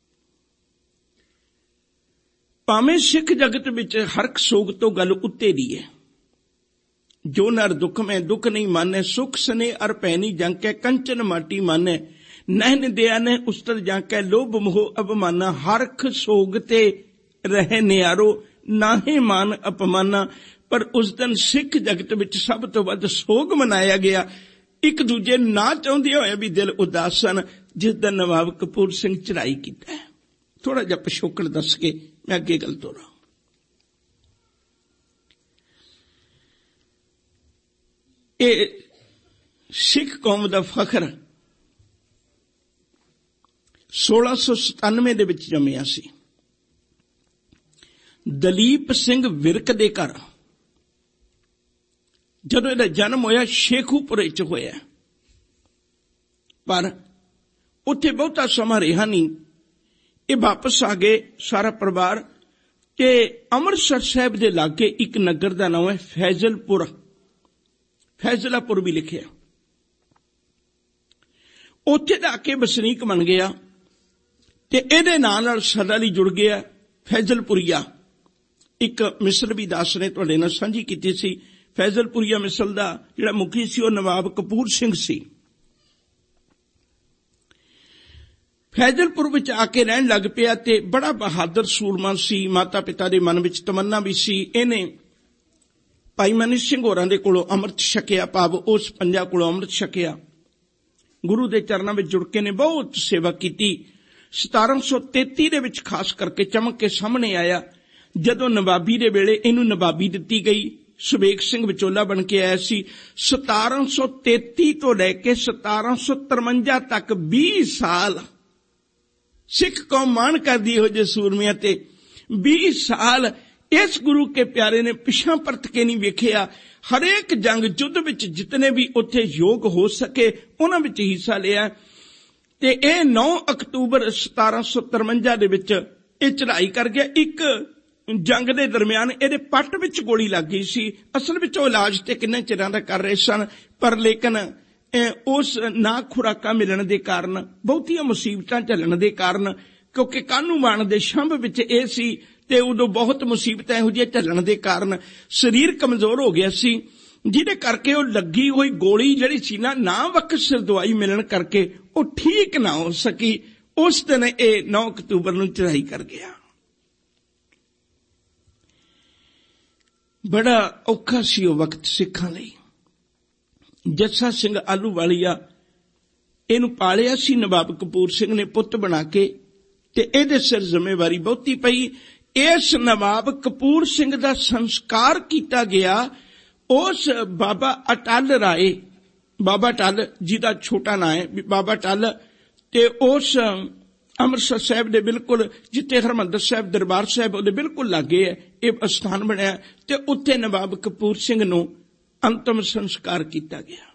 S1: ਭਾਵੇਂ ਸਿੱਖ ਜਗਤ ਵਿੱਚ ਹਰਕ ਸੋਗ ਤੋਂ ਗੱਲ ਉੱਤੇ ਦੀ ਹੈ। ਜੋ ਨਰ ਦੁੱਖ ਮੈਂ ਦੁੱਖ ਨਹੀਂ ਮਾਨੇ, ਸੁਖ ਸਨੇ ਅਰ ਪੈਨੀ ਜੰਕੈ, ਕੰਚਨ ਮਾਟੀ ਮਾਨੇ, ਨਹਿਨ ਦਿਆ ਨੇ ਉਸਤਰ ਜਾਂਕੈ, ਲੋਭ ਮੋਹ ਅਪਮਾਨਾ, ਹਰਖ ਸੋਗ ਤੇ ਰਹੇ ਨਿਆਰੋ, ਨਾਹੇ ਮਾਨ ਅਪਮਾਨਾ। ਪਰ ਉਸ ਦਿਨ ਸਿੱਖ ਜਗਤ ਵਿੱਚ ਸਭ ਤੋਂ ਵੱਧ ਸੋਗ ਮਨਾਇਆ ਗਿਆ। ਇੱਕ ਦੂਜੇ ਨਾ ਚਾਹੁੰਦੇ ਹੋਏ ਵੀ ਦਿਲ ਉਦਾਸ ਸਨ ਜਿਸ ਦਿਨ ਨਵਾਬ ਕਪੂਰ ਸਿੰਘ ਚੜ੍ਹਾਈ ਕੀਤਾ। ਥੋੜਾ ਜਿਹਾ ਪਿਛੋਕੜ ਦੱਸ ਕੇ ਮੈਂ ਅੱਗੇ ਗੱਲ ਤੋਰਾਂ। ਇਹ ਸਿੱਖ ਕੌਮ ਦਾ ਫਖਰ ਸੋਲਾਂ ਸੌ ਸਤਾਨਵੇਂ ਦੇ ਵਿੱਚ ਜੰਮਿਆ ਸੀ। ਦਲੀਪ ਸਿੰਘ ਵਿਰਕ ਦੇ ਘਰ ਜਦੋਂ ਇਹਦਾ ਜਨਮ ਹੋਇਆ ਸ਼ੇਖੂਪੁਰੇ ਚ ਹੋਇਆ, ਪਰ ਉੱਥੇ ਬਹੁਤਾ ਸਮਾਂ ਰਿਹਾ ਨਹੀਂ। ਇਹ ਵਾਪਸ ਆ ਗਏ ਸਾਰਾ ਪਰਿਵਾਰ ਤੇ ਅੰਮ੍ਰਿਤਸਰ ਸਾਹਿਬ ਦੇ ਲਾਗੇ ਇੱਕ ਨਗਰ ਦਾ ਨਾਮ ਹੈ ਫੈਜ਼ਲਪੁਰ, ਫੈਜ਼ਲਾਪੁਰ ਵੀ ਲਿਖਿਆ। ਉੱਥੇ ਜਾ ਕੇ ਵਸਨੀਕ ਬਣ ਗਿਆ ਤੇ ਇਹਦੇ ਨਾਂ ਨਾਲ ਸਦਾ ਲਈ ਜੁੜ ਗਿਆ ਫੈਜ਼ਲਪੁਰੀਆ। ਇੱਕ ਮਿਸਲ ਵੀ ਦਾਸ ਨੇ ਤੁਹਾਡੇ ਨਾਲ ਸਾਂਝੀ ਕੀਤੀ ਸੀ। ਫੈਜ਼ਲਪੁਰੀਆ ਮਿਸਲ ਦਾ ਜਿਹੜਾ ਮੁਖੀ ਸੀ ਉਹ ਨਵਾਬ ਕਪੂਰ ਸਿੰਘ ਸੀ। ਫੈਜ਼ਲਪੁਰ ਵਿੱਚ ਆ ਕੇ ਰਹਿਣ ਲੱਗ ਪਿਆ ਤੇ ਬੜਾ ਬਹਾਦਰ ਸੂਰਮਾ ਸੀ। ਮਾਤਾ ਪਿਤਾ ਦੇ ਮਨ ਵਿੱਚ ਤਮੰਨਾ ਵੀ ਸੀ। ਇਹਨੇ ਭਾਈ ਮਨੀ ਸਿੰਘ ਹੋਰਾਂ ਦੇ ਕੋਲੋਂ ਅੰਮ੍ਰਿਤ ਛਕਿਆ, ਭਾਵ ਉਸ ਪੰਜਾ ਕੋਲੋਂ ਅੰਮ੍ਰਿਤ ਛਕਿਆ। ਗੁਰੂ ਦੇ ਚਰਨਾਂ ਵਿੱਚ ਜੁੜ ਕੇ ਨੇ ਬਹੁਤ ਸੇਵਾ ਕੀਤੀ। ਸਤਾਰਾਂ ਸੌ ਤੇਤੀ ਦੇ ਵਿੱਚ ਖਾਸ ਕਰਕੇ ਚਮਕ ਕੇ ਸਾਹਮਣੇ ਆਇਆ ਜਦੋਂ ਨਵਾਬੀ ਦੇ ਵੇਲੇ ਇਹਨੂੰ ਨਵਾਬੀ ਦਿੱਤੀ ਗਈ। ਸੁਬੇਗ ਸਿੰਘ ਵਿਚੋਲਾ ਬਣ ਕੇ ਆਇਆ ਸੀ। ਸਤਾਰਾਂ ਸੌ ਤੇਤੀ ਤੋਂ ਲੈ ਕੇ ਸਤਾਰਾਂ ਸੌ ਤਰਵੰਜਾ ਤੱਕ ਵੀਹ ਸਾਲ ਸਿੱਖ ਕੌਮ ਮਾਣ ਕਰਦੀ ਹੋ ਜੇ ਸੂਰਮਿਆਂ ਤੇ। ਵੀਹ ਸਾਲ ਇਸ ਗੁਰੂ ਕੇ ਪਿਆਰੇ ਨੇ ਪਿਛਾਂ ਪਰਤ ਕੇ ਨਹੀਂ ਵੇਖਿਆ। ਹਰੇਕ ਜੰਗ ਯੁੱਧ ਵਿੱਚ ਜਿਤਨੇ ਵੀ ਉੱਥੇ ਯੋਗ ਹੋ ਸਕੇ ਉਹਨਾਂ ਵਿੱਚ ਹਿੱਸਾ ਲਿਆ ਤੇ ਇਹ ਨੌ ਅਕਤੂਬਰ ਸਤਾਰਾਂ ਸੌ ਤਰਵੰਜਾ ਦੇ ਵਿੱਚ ਇਹ ਚੜ੍ਹਾਈ ਕਰ ਗਿਆ। ਇੱਕ ਜੰਗ ਦੇ ਦਰਮਿਆਨ ਇਹਦੇ ਪੱਟ ਵਿੱਚ ਗੋਲੀ ਲੱਗ ਗਈ ਸੀ। ਅਸਲ ਵਿੱਚ ਉਹ ਇਲਾਜ ਤੇ ਕਿੰਨੇ ਚਿਰਾਂ ਦਾ ਕਰ ਰਹੇ ਸਨ, ਪਰ ਲੇਕਿਨ ਉਸ ਨਾ ਖੁਰਾਕਾਂ ਮਿਲਣ ਦੇ ਕਾਰਨ, ਬਹੁਤੀਆਂ ਮੁਸੀਬਤਾਂ ਝੱਲਣ ਦੇ ਕਾਰਨ, ਕਿਉਂਕਿ ਕਾਹਨੂੰ ਮਾਣ ਦੇ ਸ਼ੰਭ ਵਿੱਚ ਇਹ ਸੀ ਤੇ ਉਦੋਂ ਬਹੁਤ ਮੁਸੀਬਤਾਂ ਇਹੋ ਜਿਹੀਆਂ ਝੱਲਣ ਦੇ ਕਾਰਨ ਸਰੀਰ ਕਮਜ਼ੋਰ ਹੋ ਗਿਆ ਸੀ, ਜਿਹਦੇ ਕਰਕੇ ਉਹ ਲੱਗੀ ਹੋਈ ਗੋਲੀ ਜਿਹੜੀ ਸੀ ਨਾ, ਨਾ ਵਕਤ ਸਿਰ ਦਵਾਈ ਮਿਲਣ ਕਰਕੇ ਉਹ ਠੀਕ ਨਾ ਹੋ ਸਕੀ। ਉਸ ਦਿਨ ਇਹ ਨੌ ਅਕਤੂਬਰ ਨੂੰ ਚੜ੍ਹਾਈ ਕਰ ਗਿਆ। ਬੜਾ ਔਖਾ ਸੀ ਉਹ ਵਕਤ ਸਿੱਖਾਂ ਲਈ। ਜੱਸਾ ਸਿੰਘ ਆਲੂਵਾਲੀਆ ਇਹਨੂੰ ਪਾਲਿਆ ਸੀ ਨਵਾਬ ਕਪੂਰ ਸਿੰਘ ਨੇ ਪੁੱਤ ਬਣਾ ਕੇ, ਤੇ ਇਹਦੇ ਸਿਰ ਜ਼ਿੰਮੇਵਾਰੀ ਬਹੁਤੀ ਪਈ। ਇਸ ਨਵਾਬ ਕਪੂਰ ਸਿੰਘ ਦਾ ਸੰਸਕਾਰ ਕੀਤਾ ਗਿਆ ਉਸ ਬਾਬਾ ਅਟਲ ਰਾਏ, ਬਾਬਾ ਅਟਲ ਜਿਹਦਾ ਛੋਟਾ ਨਾਂ ਹੈ ਬਾਬਾ ਅਟਲ, ਤੇ ਉਸ ਅੰਮ੍ਰਿਤਸਰ ਸਾਹਿਬ ਦੇ ਬਿਲਕੁਲ ਜਿੱਥੇ ਹਰਿਮੰਦਰ ਸਾਹਿਬ ਦਰਬਾਰ ਸਾਹਿਬ ਉਹਦੇ ਬਿਲਕੁਲ ਲਾਗੇ ਹੈ ਇਹ ਅਸਥਾਨ ਬਣਿਆ, ਤੇ ਉੱਥੇ ਨਵਾਬ ਕਪੂਰ ਸਿੰਘ ਨੂੰ ਅੰਤਮ ਸੰਸਕਾਰ ਕੀਤਾ ਗਿਆ।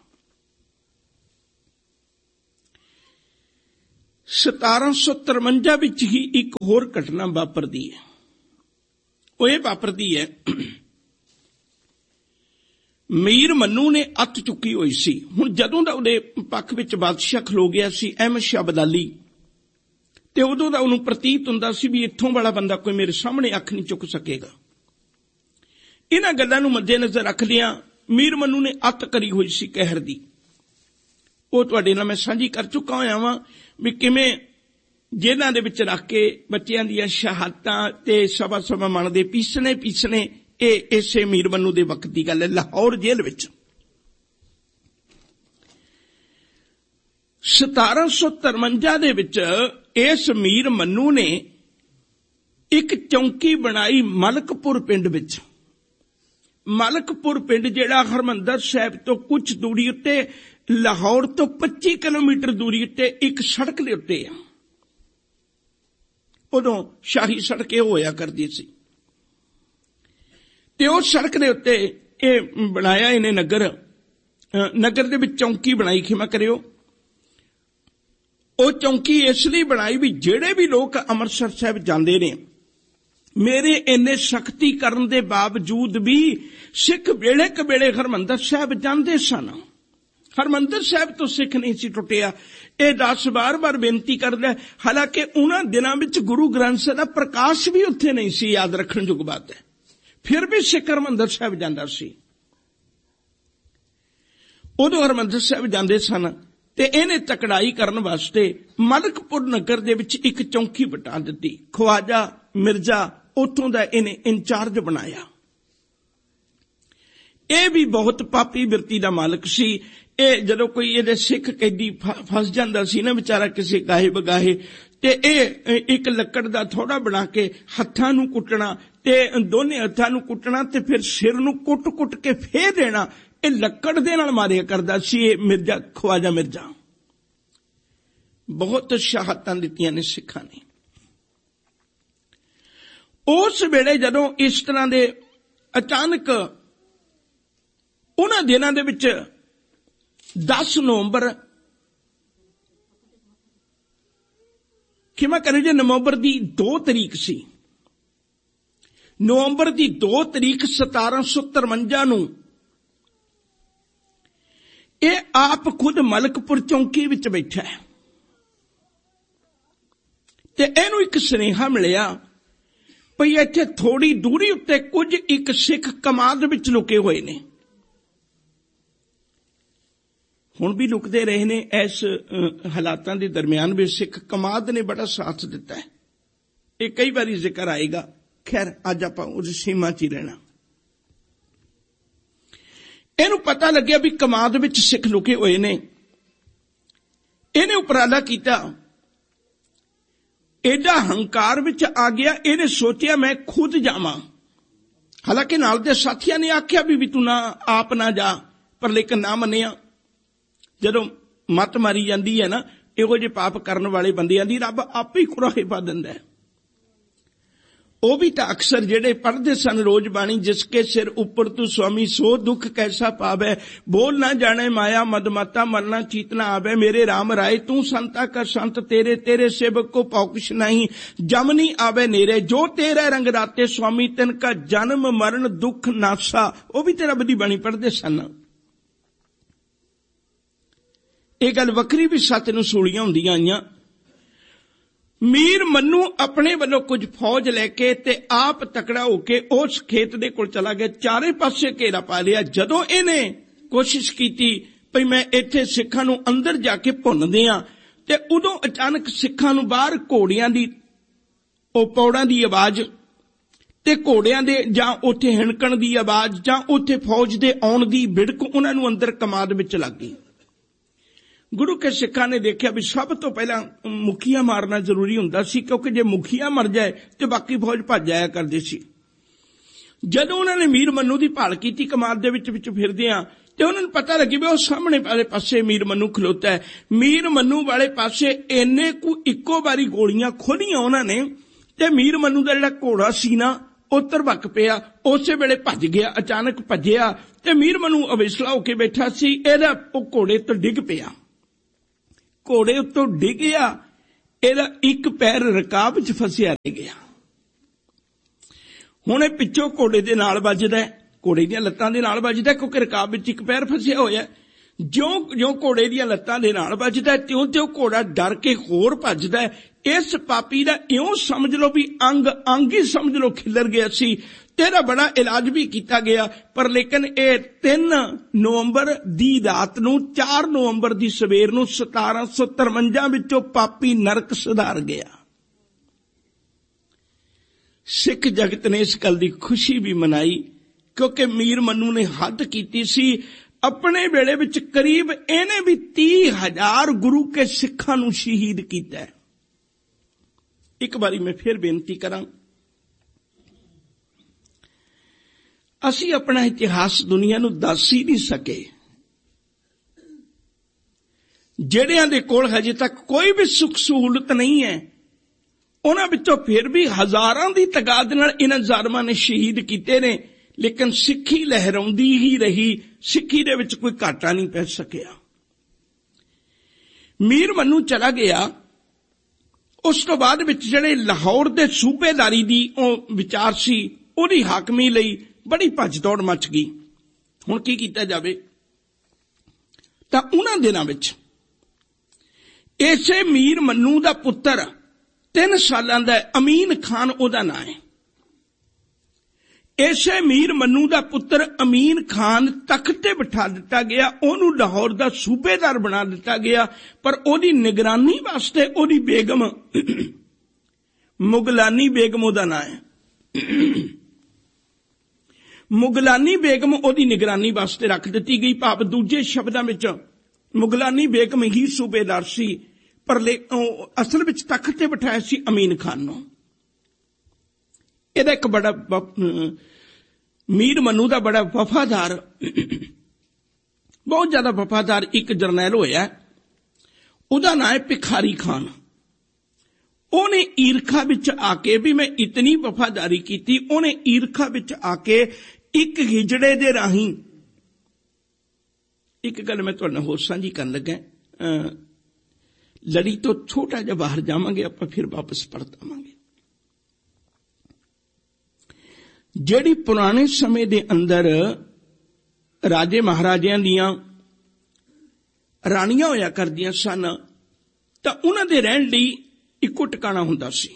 S1: ਸਤਾਰਾਂ ਸੌ ਤਰਵੰਜਾ ਵਿੱਚ ਹੀ ਇੱਕ ਹੋਰ ਘਟਨਾ ਵਾਪਰਦੀ ਹੈ। ਉਹ ਇਹ ਵਾਪਰਦੀ ਹੈ, ਮੀਰ ਮੰਨੂ ਨੇ ਅੱਤ ਚੁੱਕੀ ਹੋਈ ਸੀ। ਹੁਣ ਜਦੋਂ ਦਾ ਉਹਦੇ ਪੱਖ ਵਿੱਚ ਬਾਦਸ਼ਾਹ ਖਲੋ ਗਿਆ ਸੀ ਅਹਿਮਦ ਸ਼ਾਹ ਅਬਦਾਲੀ, ਤੇ ਉਦੋਂ ਦਾ ਉਹਨੂੰ ਪ੍ਰਤੀਤ ਹੁੰਦਾ ਸੀ ਵੀ ਇੱਥੋਂ ਵਾਲਾ ਬੰਦਾ ਕੋਈ ਮੇਰੇ ਸਾਹਮਣੇ ਅੱਖ ਨਹੀਂ ਚੁੱਕ ਸਕੇਗਾ। ਇਹਨਾਂ ਗੱਲਾਂ ਨੂੰ ਮੱਦੇਨਜ਼ਰ ਰੱਖਦਿਆਂ ਮੀਰ ਮੰਨੂ ਨੇ ਅੱਤ ਕਰੀ ਹੋਈ ਸੀ ਕਹਿਰ ਦੀ। ਉਹ ਤੁਹਾਡੇ ਨਾਲ ਮੈਂ ਸਾਂਝੀ ਕਰ ਚੁੱਕਾ ਹੋਇਆ ਵਾਂ ਵੀ ਕਿਵੇਂ ਜੇਲ੍ਹਾਂ ਦੇ ਵਿੱਚ ਰੱਖ ਕੇ ਬੱਚਿਆਂ ਦੀਆਂ ਸ਼ਹਾਦਤਾਂ ਤੇ ਸਵਾ ਸਵਾ ਮਣ ਦੇ ਪੀਸਣੇ ਪੀਸਣੇ, ਇਹ ਇਸੇ ਮੀਰ ਮੰਨੂ ਦੇ ਵਕਤ ਦੀ ਗੱਲ ਹੈ, ਲਾਹੌਰ ਜੇਲ੍ਹ ਵਿੱਚ। ਸਤਾਰਾਂ ਸੌ ਤਰਵੰਜਾ ਦੇ ਵਿੱਚ ਇਸ ਮੀਰ ਮੰਨੂ ਨੇ ਇੱਕ ਚੌਂਕੀ ਬਣਾਈ ਮਲਕਪੁਰ ਪਿੰਡ ਵਿੱਚ। ਮਲਕਪੁਰ ਪਿੰਡ ਜਿਹੜਾ ਹਰਿਮੰਦਰ ਸਾਹਿਬ ਤੋਂ ਕੁਝ ਦੂਰੀ ਉੱਤੇ, ਲਾਹੌਰ ਤੋਂ ਪੱਚੀ ਕਿਲੋਮੀਟਰ ਦੂਰੀ ਉੱਤੇ ਇੱਕ ਸੜਕ ਦੇ ਉੱਤੇ ਆ। ਉਦੋਂ ਸ਼ਾਹੀ ਸੜਕ ਇਹ ਹੋਇਆ ਕਰਦੀ ਸੀ, ਤੇ ਉਸ ਸੜਕ ਦੇ ਉੱਤੇ ਇਹ ਬਣਾਇਆ ਇਹਨੇ ਨਗਰ। ਨਗਰ ਦੇ ਵਿੱਚ ਚੌਂਕੀ ਬਣਾਈ, ਖਿਮਾ ਕਰਿਓ। ਉਹ ਚੌਂਕੀ ਇਸ ਲਈ ਬਣਾਈ ਵੀ ਜਿਹੜੇ ਵੀ ਲੋਕ ਅੰਮ੍ਰਿਤਸਰ ਸਾਹਿਬ ਜਾਂਦੇ ਨੇ, ਮੇਰੇ ਇੰਨੇ ਸਖਤੀ ਕਰਨ ਦੇ ਬਾਵਜੂਦ ਵੀ ਸਿੱਖ ਵੇਲੇ ਕਵੇਲੇ ਹਰਿਮੰਦਰ ਸਾਹਿਬ ਜਾਂਦੇ ਸਨ। ਹਰਿਮੰਦਰ ਸਾਹਿਬ ਤੋਂ ਸਿੱਖ ਨਹੀਂ ਸੀ ਟੁੱਟਿਆ। ਇਹ ਦਸ ਵਾਰ ਵਾਰ ਬੇਨਤੀ ਕਰਦਾ, ਹਾਲਾਂਕਿ ਉਹਨਾਂ ਦਿਨਾਂ ਵਿੱਚ ਗੁਰੂ ਗ੍ਰੰਥ ਸਾਹਿਬ ਦਾ ਪ੍ਰਕਾਸ਼ ਵੀ ਉੱਥੇ ਨਹੀਂ ਸੀ, ਯਾਦ ਰੱਖਣ ਯੋਗ ਬਾਤ ਹੈ, ਫਿਰ ਵੀ ਸਿੱਖ ਹਰਿਮੰਦਰ ਸਾਹਿਬ ਜਾਂਦਾ ਸੀ। ਉਦੋਂ ਹਰਿਮੰਦਰ ਸਾਹਿਬ ਜਾਂਦੇ ਸਨ, ਤੇ ਇਹਨੇ ਤਕੜਾਈ ਕਰਨ ਵਾਸਤੇ ਮਲਕਪੁਰ ਨਗਰ ਦੇ ਵਿੱਚ ਇੱਕ ਚੌਂਕੀ ਵਟਾ ਦਿੱਤੀ। ਖਵਾਜਾ ਮਿਰਜ਼ਾ ਉੱਥੋਂ ਦਾ ਇਹਨੇ ਇੰਚਾਰਜ ਬਣਾਇਆ। ਇਹ ਵੀ ਬਹੁਤ ਪਾਪੀ ਬਿਰਤੀ ਦਾ ਮਾਲਕ ਸੀ। ਇਹ ਜਦੋਂ ਕੋਈ ਇਹਦੇ ਸਿੱਖ ਕੈਦੀ ਫਸ ਜਾਂਦਾ ਸੀ ਨਾ ਵਿਚਾਰਾ ਕਿਸੇ ਗਾਹੇ ਬਗਾਹੇ, ਤੇ ਇਹ ਇੱਕ ਲੱਕੜ ਦਾ ਥੋੜਾ ਬਣਾ ਕੇ ਹੱਥਾਂ ਨੂੰ ਕੁੱਟਣਾ, ਤੇ ਦੋਨੇ ਹੱਥਾਂ ਨੂੰ ਕੁੱਟਣਾ, ਤੇ ਫਿਰ ਸਿਰ ਨੂੰ ਕੁੱਟ-ਕੁੱਟ ਕੇ ਫੇਰ ਦੇਣਾ। ਇਹ ਲੱਕੜ ਦੇ ਨਾਲ ਮਾਰਿਆ ਕਰਦਾ ਸੀ ਇਹ ਮਿਰਜ਼ਾ, ਖਵਾਜਾ ਮਿਰਜ਼ਾ। ਬਹੁਤ ਸ਼ਹਾਦਤਾਂ ਦਿੱਤੀਆਂ ਨੇ ਸਿੱਖਾਂ ਨੇ। ਉਸ ਵੇਲੇ ਜਦੋਂ ਇਸ ਤਰ੍ਹਾਂ ਦੇ ਅਚਾਨਕ ਉਹਨਾਂ ਦਿਨਾਂ ਦੇ ਵਿੱਚ ਦਸ ਨਵੰਬਰ, ਖਿਮਾ ਕਰਿਓ ਜੀ, ਨਵੰਬਰ ਦੀ ਦੋ ਤਰੀਕ ਸੀ। ਨਵੰਬਰ ਦੀ ਦੋ ਤਰੀਕ ਸਤਾਰਾਂ ਸੌ ਤਰਵੰਜਾ ਨੂੰ ਇਹ ਆਪ ਖੁਦ ਮਲਕਪੁਰ ਚੌਂਕੀ ਵਿੱਚ ਬੈਠਾ ਹੈ, ਤੇ ਇਹਨੂੰ ਇੱਕ ਸੁਨੇਹਾ ਮਿਲਿਆ ਭਈ ਇੱਥੇ ਥੋੜੀ ਦੂਰੀ ਉੱਤੇ ਕੁਝ ਇੱਕ ਸਿੱਖ ਕਮਾਦ ਵਿੱਚ ਲੁਕੇ ਹੋਏ ਨੇ। ਹੁਣ ਵੀ ਲੁਕਦੇ ਰਹੇ ਨੇ। ਇਸ ਹਾਲਾਤਾਂ ਦੇ ਦਰਮਿਆਨ ਵੀ ਸਿੱਖ ਕਮਾਦ ਨੇ ਬੜਾ ਸਾਥ ਦਿੱਤਾ ਹੈ। ਇਹ ਕਈ ਵਾਰੀ ਜ਼ਿਕਰ ਆਏਗਾ, ਖੈਰ ਅੱਜ ਆਪਾਂ ਉਸ ਸੀਮਾ 'ਚ ਹੀ ਰਹਿਣਾ। ਇਹਨੂੰ ਪਤਾ ਲੱਗਿਆ ਵੀ ਕਮਾਦ ਵਿੱਚ ਸਿੱਖ ਲੁਕੇ ਹੋਏ ਨੇ। ਇਹਨੇ ਉਪਰਾਲਾ ਕੀਤਾ, ਐਡਾ ਹੰਕਾਰ ਵਿੱਚ ਆ ਗਿਆ, ਇਹਨੇ ਸੋਚਿਆ ਮੈਂ ਖੁਦ ਜਾਵਾਂ। ਹਾਲਾਂਕਿ ਨਾਲ ਦੇ ਸਾਥੀਆਂ ਨੇ ਆਖਿਆ ਵੀ ਵੀ ਤੂੰ ਨਾ ਆਪ ਨਾ ਜਾ, ਪਰ ਲੇਕਿਨ ਨਾ ਮੰਨਿਆ। ਜਦੋਂ ਮੱਤ ਮਾਰੀ ਜਾਂਦੀ ਹੈ ਨਾ ਇਹੋ ਜਿਹੇ ਪਾਪ ਕਰਨ ਵਾਲੇ ਬੰਦਿਆਂ ਦੀ, ਰੱਬ ਆਪੇ ਹੀ ਕੁਰਾਹੇ ਪਾ ਦਿੰਦਾ ਹੈ। ਉਹ ਵੀ ਤਾਂ ਅਕਸਰ ਜਿਹੜੇ ਪੜ੍ਹਦੇ ਸਨ ਰੋਜ਼ ਬਾਣੀ, ਜਿਸਕੇ ਸਿਰ ਉੱਪਰ ਤੂੰ ਸੁਆਮੀ ਸੋ ਦੁੱਖ ਕੈਸਾ ਪਾਵੈ, ਬੋਲ ਨਾ ਜਾਣੇ ਮਾਇਆ ਮਦਮਾਤਾ ਮਰਨਾ ਚੀਤ ਨਾ ਆਵੇ, ਮੇਰੇ ਰਾਮ ਰਾਏ ਤੂੰ ਸੰਤਾ ਕਰ ਸੰਤ ਤੇਰੇ, ਤੇਰੇ ਸੇਵਕ ਕੋ ਪੌਕਸ਼ ਨਹੀਂ, ਜਮ ਨਹੀਂ ਆਵੇ ਨੇਰੇ, ਜੋ ਤੇਰੇ ਰੰਗ ਰਾਤੇ ਸੁਆਮੀ ਤਿਨ ਕਾ ਜਨਮ ਮਰਨ ਦੁੱਖ ਨਾਸਾ। ਉਹ ਵੀ ਤੇ ਰੱਬ ਦੀ ਬਾਣੀ ਪੜ੍ਹਦੇ ਸਨ। ਇਹ ਗੱਲ ਵੱਖਰੀ ਵੀ ਸੱਤ ਨੂੰ ਸੂਲੀਆਂ ਹੁੰਦੀਆਂ ਆਈਆਂ। ਮੀਰ ਮੰਨੂ ਆਪਣੇ ਵੱਲੋਂ ਕੁਝ ਫੌਜ ਲੈ ਕੇ ਤੇ ਆਪ ਤਕੜਾ ਹੋ ਕੇ ਉਸ ਖੇਤ ਦੇ ਕੋਲ ਚਲਾ ਗਿਆ। ਚਾਰੇ ਪਾਸੇ ਘੇਰਾ ਪਾ ਲਿਆ। ਜਦੋਂ ਇਹਨੇ ਕੋਸ਼ਿਸ਼ ਕੀਤੀ ਭਈ ਮੈਂ ਇੱਥੇ ਸਿੱਖਾਂ ਨੂੰ ਅੰਦਰ ਜਾ ਕੇ ਭੁੰਨ ਦਿਆਂ, ਤੇ ਉਦੋਂ ਅਚਾਨਕ ਸਿੱਖਾਂ ਨੂੰ ਬਾਹਰ ਘੋੜਿਆਂ ਦੀ ਉਹ ਪੌੜਾਂ ਦੀ ਆਵਾਜ਼ ਤੇ ਘੋੜਿਆਂ ਦੇ ਜਾਂ ਉੱਥੇ ਹਿਣਕਣ ਦੀ ਆਵਾਜ਼ ਜਾਂ ਉੱਥੇ ਫੌਜ ਦੇ ਆਉਣ ਦੀ ਬਿੜਕ ਉਹਨਾਂ ਨੂੰ ਅੰਦਰ ਕਮਾਦ ਵਿੱਚ ਲੱਗ ਗਈ। ਗੁਰੂ ਕੇ ਸਿੱਖਾਂ ਨੇ ਦੇਖਿਆ ਵੀ ਸਭ ਤੋਂ ਪਹਿਲਾਂ ਮੁਖੀਆ ਮਾਰਨਾ ਜ਼ਰੂਰੀ ਹੁੰਦਾ ਸੀ, ਕਿਉਂਕਿ ਜੇ ਮੁਖੀਆ ਮਰ ਜਾਏ ਤੇ ਬਾਕੀ ਫੌਜ ਭੱਜ ਜਾਇਆ ਕਰਦੀ ਸੀ। ਜਦੋਂ ਉਹਨਾਂ ਨੇ ਮੀਰ ਮੰਨੂ ਦੀ ਭਾਲ ਕੀਤੀ ਕਮਾਦ ਦੇ ਵਿੱਚ ਵਿੱਚ ਫਿਰਦਿਆਂ, ਤੇ ਉਹਨਾਂ ਨੂੰ ਪਤਾ ਲੱਗੀ ਵੀ ਉਹ ਸਾਹਮਣੇ ਵਾਲੇ ਪਾਸੇ ਮੀਰ ਮੰਨੂ ਖਲੋਤਾ ਹੈ। ਮੀਰ ਮੰਨੂ ਵਾਲੇ ਪਾਸੇ ਇੰਨੇ ਕੁ ਇੱਕੋ ਵਾਰੀ ਗੋਲੀਆਂ ਖੋਲੀਆਂ ਉਹਨਾਂ ਨੇ, ਤੇ ਮੀਰ ਮੰਨੂ ਦਾ ਜਿਹੜਾ ਘੋੜਾ ਸੀ ਨਾ ਉਹ ਧਰਵਕ ਪਿਆ, ਉਸੇ ਵੇਲੇ ਭੱਜ ਗਿਆ, ਅਚਾਨਕ ਭੱਜਿਆ ਤੇ ਮੀਰ ਮੰਨੂ ਅਵੇਸਲਾ ਹੋ ਕੇ ਬੈਠਾ ਸੀ, ਇਹਦਾ ਉਹ ਘੋੜੇ ਤੋਂ ਡਿੱਗ ਪਿਆ। ਘੋੜੇ ਉੱਤੋਂ ਡਿੱਗਿਆ, ਇਹਦਾ ਇੱਕ ਪੈਰ ਰਕਾਬ 'ਚ ਫਸਿਆ ਰਹਿ ਗਿਆ। ਹੁਣ ਇਹ ਪਿੱਛੋਂ ਘੋੜੇ ਦੇ ਨਾਲ ਵੱਜਦਾ, ਘੋੜੇ ਦੀਆਂ ਲੱਤਾਂ ਦੇ ਨਾਲ ਵੱਜਦਾ, ਕਿਉਂਕਿ ਰਕਾਬ ਵਿੱਚ ਇੱਕ ਪੈਰ ਫਸਿਆ ਹੋਇਆ। ਜਿਉਂ ਜਿਉਂ ਘੋੜੇ ਦੀਆਂ ਲੱਤਾਂ ਦੇ ਨਾਲ ਵੱਜਦਾ, ਤਿਉਂ ਤਿਉਂ ਘੋੜਾ ਡਰ ਕੇ ਹੋਰ ਭੱਜਦਾ। ਇਸ ਪਾਪੀ ਦਾ ਇਉਂ ਸਮਝ ਲਓ ਵੀ ਅੰਗ ਅੰਗ ਹੀ ਸਮਝ ਲਓ ਖਿੱਲਰ ਗਿਆ ਸੀ। ਤੇਰਾ ਬੜਾ ਇਲਾਜ ਵੀ ਕੀਤਾ ਗਿਆ, ਪਰ ਲੇਕਿਨ ਇਹ ਤਿੰਨ ਨਵੰਬਰ ਦੀ ਰਾਤ ਨੂੰ ਚਾਰ ਨਵੰਬਰ ਦੀ ਸਵੇਰ ਨੂੰ ਸਤਾਰਾਂ ਸੌ ਤਰਵੰਜਾ ਵਿੱਚੋਂ ਪਾਪੀ ਨਰਕ ਸੁਧਾਰ ਗਿਆ। ਸਿੱਖ ਜਗਤ ਨੇ ਇਸ ਗੱਲ ਦੀ ਖੁਸ਼ੀ ਵੀ ਮਨਾਈ, ਕਿਉਂਕਿ ਮੀਰ ਮੰਨੂ ਨੇ ਹੱਦ ਕੀਤੀ ਸੀ। ਆਪਣੇ ਵੇਲੇ ਵਿੱਚ ਕਰੀਬ ਇਹਨੇ ਵੀ ਤੀਹ ਹਜ਼ਾਰ ਗੁਰੂ ਕੇ ਸਿੱਖਾਂ ਨੂੰ ਸ਼ਹੀਦ ਕੀਤਾ। ਇੱਕ ਵਾਰੀ ਮੈਂ ਫਿਰ ਬੇਨਤੀ ਕਰਾਂ, ਅਸੀਂ ਆਪਣਾ ਇਤਿਹਾਸ ਦੁਨੀਆ ਨੂੰ ਦੱਸ ਹੀ ਨਹੀਂ ਸਕੇ। ਜਿਹੜਿਆਂ ਦੇ ਕੋਲ ਹਜੇ ਤੱਕ ਕੋਈ ਵੀ ਸੁੱਖ ਸਹੂਲਤ ਨਹੀਂ ਹੈ, ਉਹਨਾਂ ਵਿੱਚੋਂ ਫਿਰ ਵੀ ਹਜ਼ਾਰਾਂ ਦੀ ਤਾਦਾਦ ਨਾਲ ਇਹਨਾਂ ਜ਼ਾਲਮਾਂ ਨੇ ਸ਼ਹੀਦ ਕੀਤੇ ਨੇ, ਲੇਕਿਨ ਸਿੱਖੀ ਲਹਿਰਾਉਂਦੀ ਹੀ ਰਹੀ। ਸਿੱਖੀ ਦੇ ਵਿੱਚ ਕੋਈ ਘਾਟਾ ਨਹੀਂ ਪੈ ਸਕਿਆ। ਮੀਰ ਮੰਨੂ ਚਲਾ ਗਿਆ। ਉਸ ਤੋਂ ਬਾਅਦ ਵਿੱਚ ਜਿਹੜੇ ਲਾਹੌਰ ਦੇ ਸੂਬੇਦਾਰੀ ਦੀ ਉਹ ਵਿਚਾਰ ਸੀ, ਉਹਦੀ ਹਾਕਮੀ ਲਈ ਬੜੀ ਭੱਜ ਦੌੜ ਮਚ ਗਈ। ਹੁਣ ਕੀ ਕੀਤਾ ਜਾਵੇ? ਤਾਂ ਉਹਨਾਂ ਦਿਨਾਂ ਵਿੱਚ ਇਸੇ ਮੀਰ ਮੰਨੂ ਦਾ ਪੁੱਤਰ ਤਿੰਨ ਸਾਲਾਂ ਦਾ ਅਮੀਨ ਖਾਨ ਉਹਦਾ ਨਾਂ ਹੈ। ਇਸੇ ਮੀਰ ਮੰਨੂ ਦਾ ਪੁੱਤਰ ਅਮੀਨ ਖਾਨ ਤਖਤ ਤੇ ਬਿਠਾ ਦਿੱਤਾ ਗਿਆ, ਉਹਨੂੰ ਲਾਹੌਰ ਦਾ ਸੂਬੇਦਾਰ ਬਣਾ ਦਿੱਤਾ ਗਿਆ। ਪਰ ਉਹਦੀ ਨਿਗਰਾਨੀ ਵਾਸਤੇ ਉਹਦੀ ਬੇਗਮ ਮੁਗਲਾਨੀ ਬੇਗਮ ਉਹਦਾ ਨਾਂ ਹੈ। ਮੁਗਲਾਨੀ ਬੇਗਮ ਉਹਦੀ ਨਿਗਰਾਨੀ ਵਾਸਤੇ ਰੱਖ ਦਿੱਤੀ ਗਈ। ਭਾਵ ਦੂਜੇ ਸ਼ਬਦਾਂ ਵਿੱਚ ਮੁਗਲਾਨੀ ਬੇਗਮ ਹੀ ਸੂਬੇਦਾਰ ਸੀ, ਪਰ ਅਸਲ ਵਿੱਚ ਤਖਤ ਤੇ ਬਿਠਾਇਆ ਸੀ ਅਮੀਨ ਖਾਨ ਨੂੰ। ਇਹਦਾ ਇੱਕ ਬੜਾ ਮੀਰ ਮੰਨੂ ਦਾ ਬੜਾ ਵਫਾਦਾਰ, ਬਹੁਤ ਜ਼ਿਆਦਾ ਵਫਾਦਾਰ ਇੱਕ ਜਰਨੈਲ ਹੋਇਆ, ਉਹਦਾ ਨਾਂ ਹੈ ਭਿਖਾਰੀ ਖਾਨ। ਉਹਨੇ ਈਰਖਾ ਵਿੱਚ ਆ ਕੇ ਵੀ ਮੈਂ ਇਤਨੀ ਵਫਾਦਾਰੀ ਕੀਤੀ, ਉਹਨੇ ਈਰਖਾ ਵਿੱਚ ਆ ਕੇ ਇੱਕ ਹਿਜੜੇ ਦੇ ਰਾਹੀਂ, ਇੱਕ ਗੱਲ ਮੈਂ ਤੁਹਾਡੇ ਨਾਲ ਹੋਰ ਸਾਂਝੀ ਕਰਨ ਲੱਗਾ, ਲੜੀ ਤੋਂ ਛੋਟਾ ਜਿਹਾ ਬਾਹਰ ਜਾਵਾਂਗੇ ਆਪਾਂ, ਫਿਰ ਵਾਪਸ ਪਰਤ ਆਵਾਂਗੇ। ਜਿਹੜੀ ਪੁਰਾਣੇ ਸਮੇਂ ਦੇ ਅੰਦਰ ਰਾਜੇ ਮਹਾਰਾਜਿਆਂ ਦੀਆਂ ਰਾਣੀਆਂ ਹੋਇਆ ਕਰਦੀਆਂ ਸਨ, ਤਾਂ ਉਹਨਾਂ ਦੇ ਰਹਿਣ ਲਈ ਇੱਕੋ ਟਿਕਾਣਾ ਹੁੰਦਾ ਸੀ।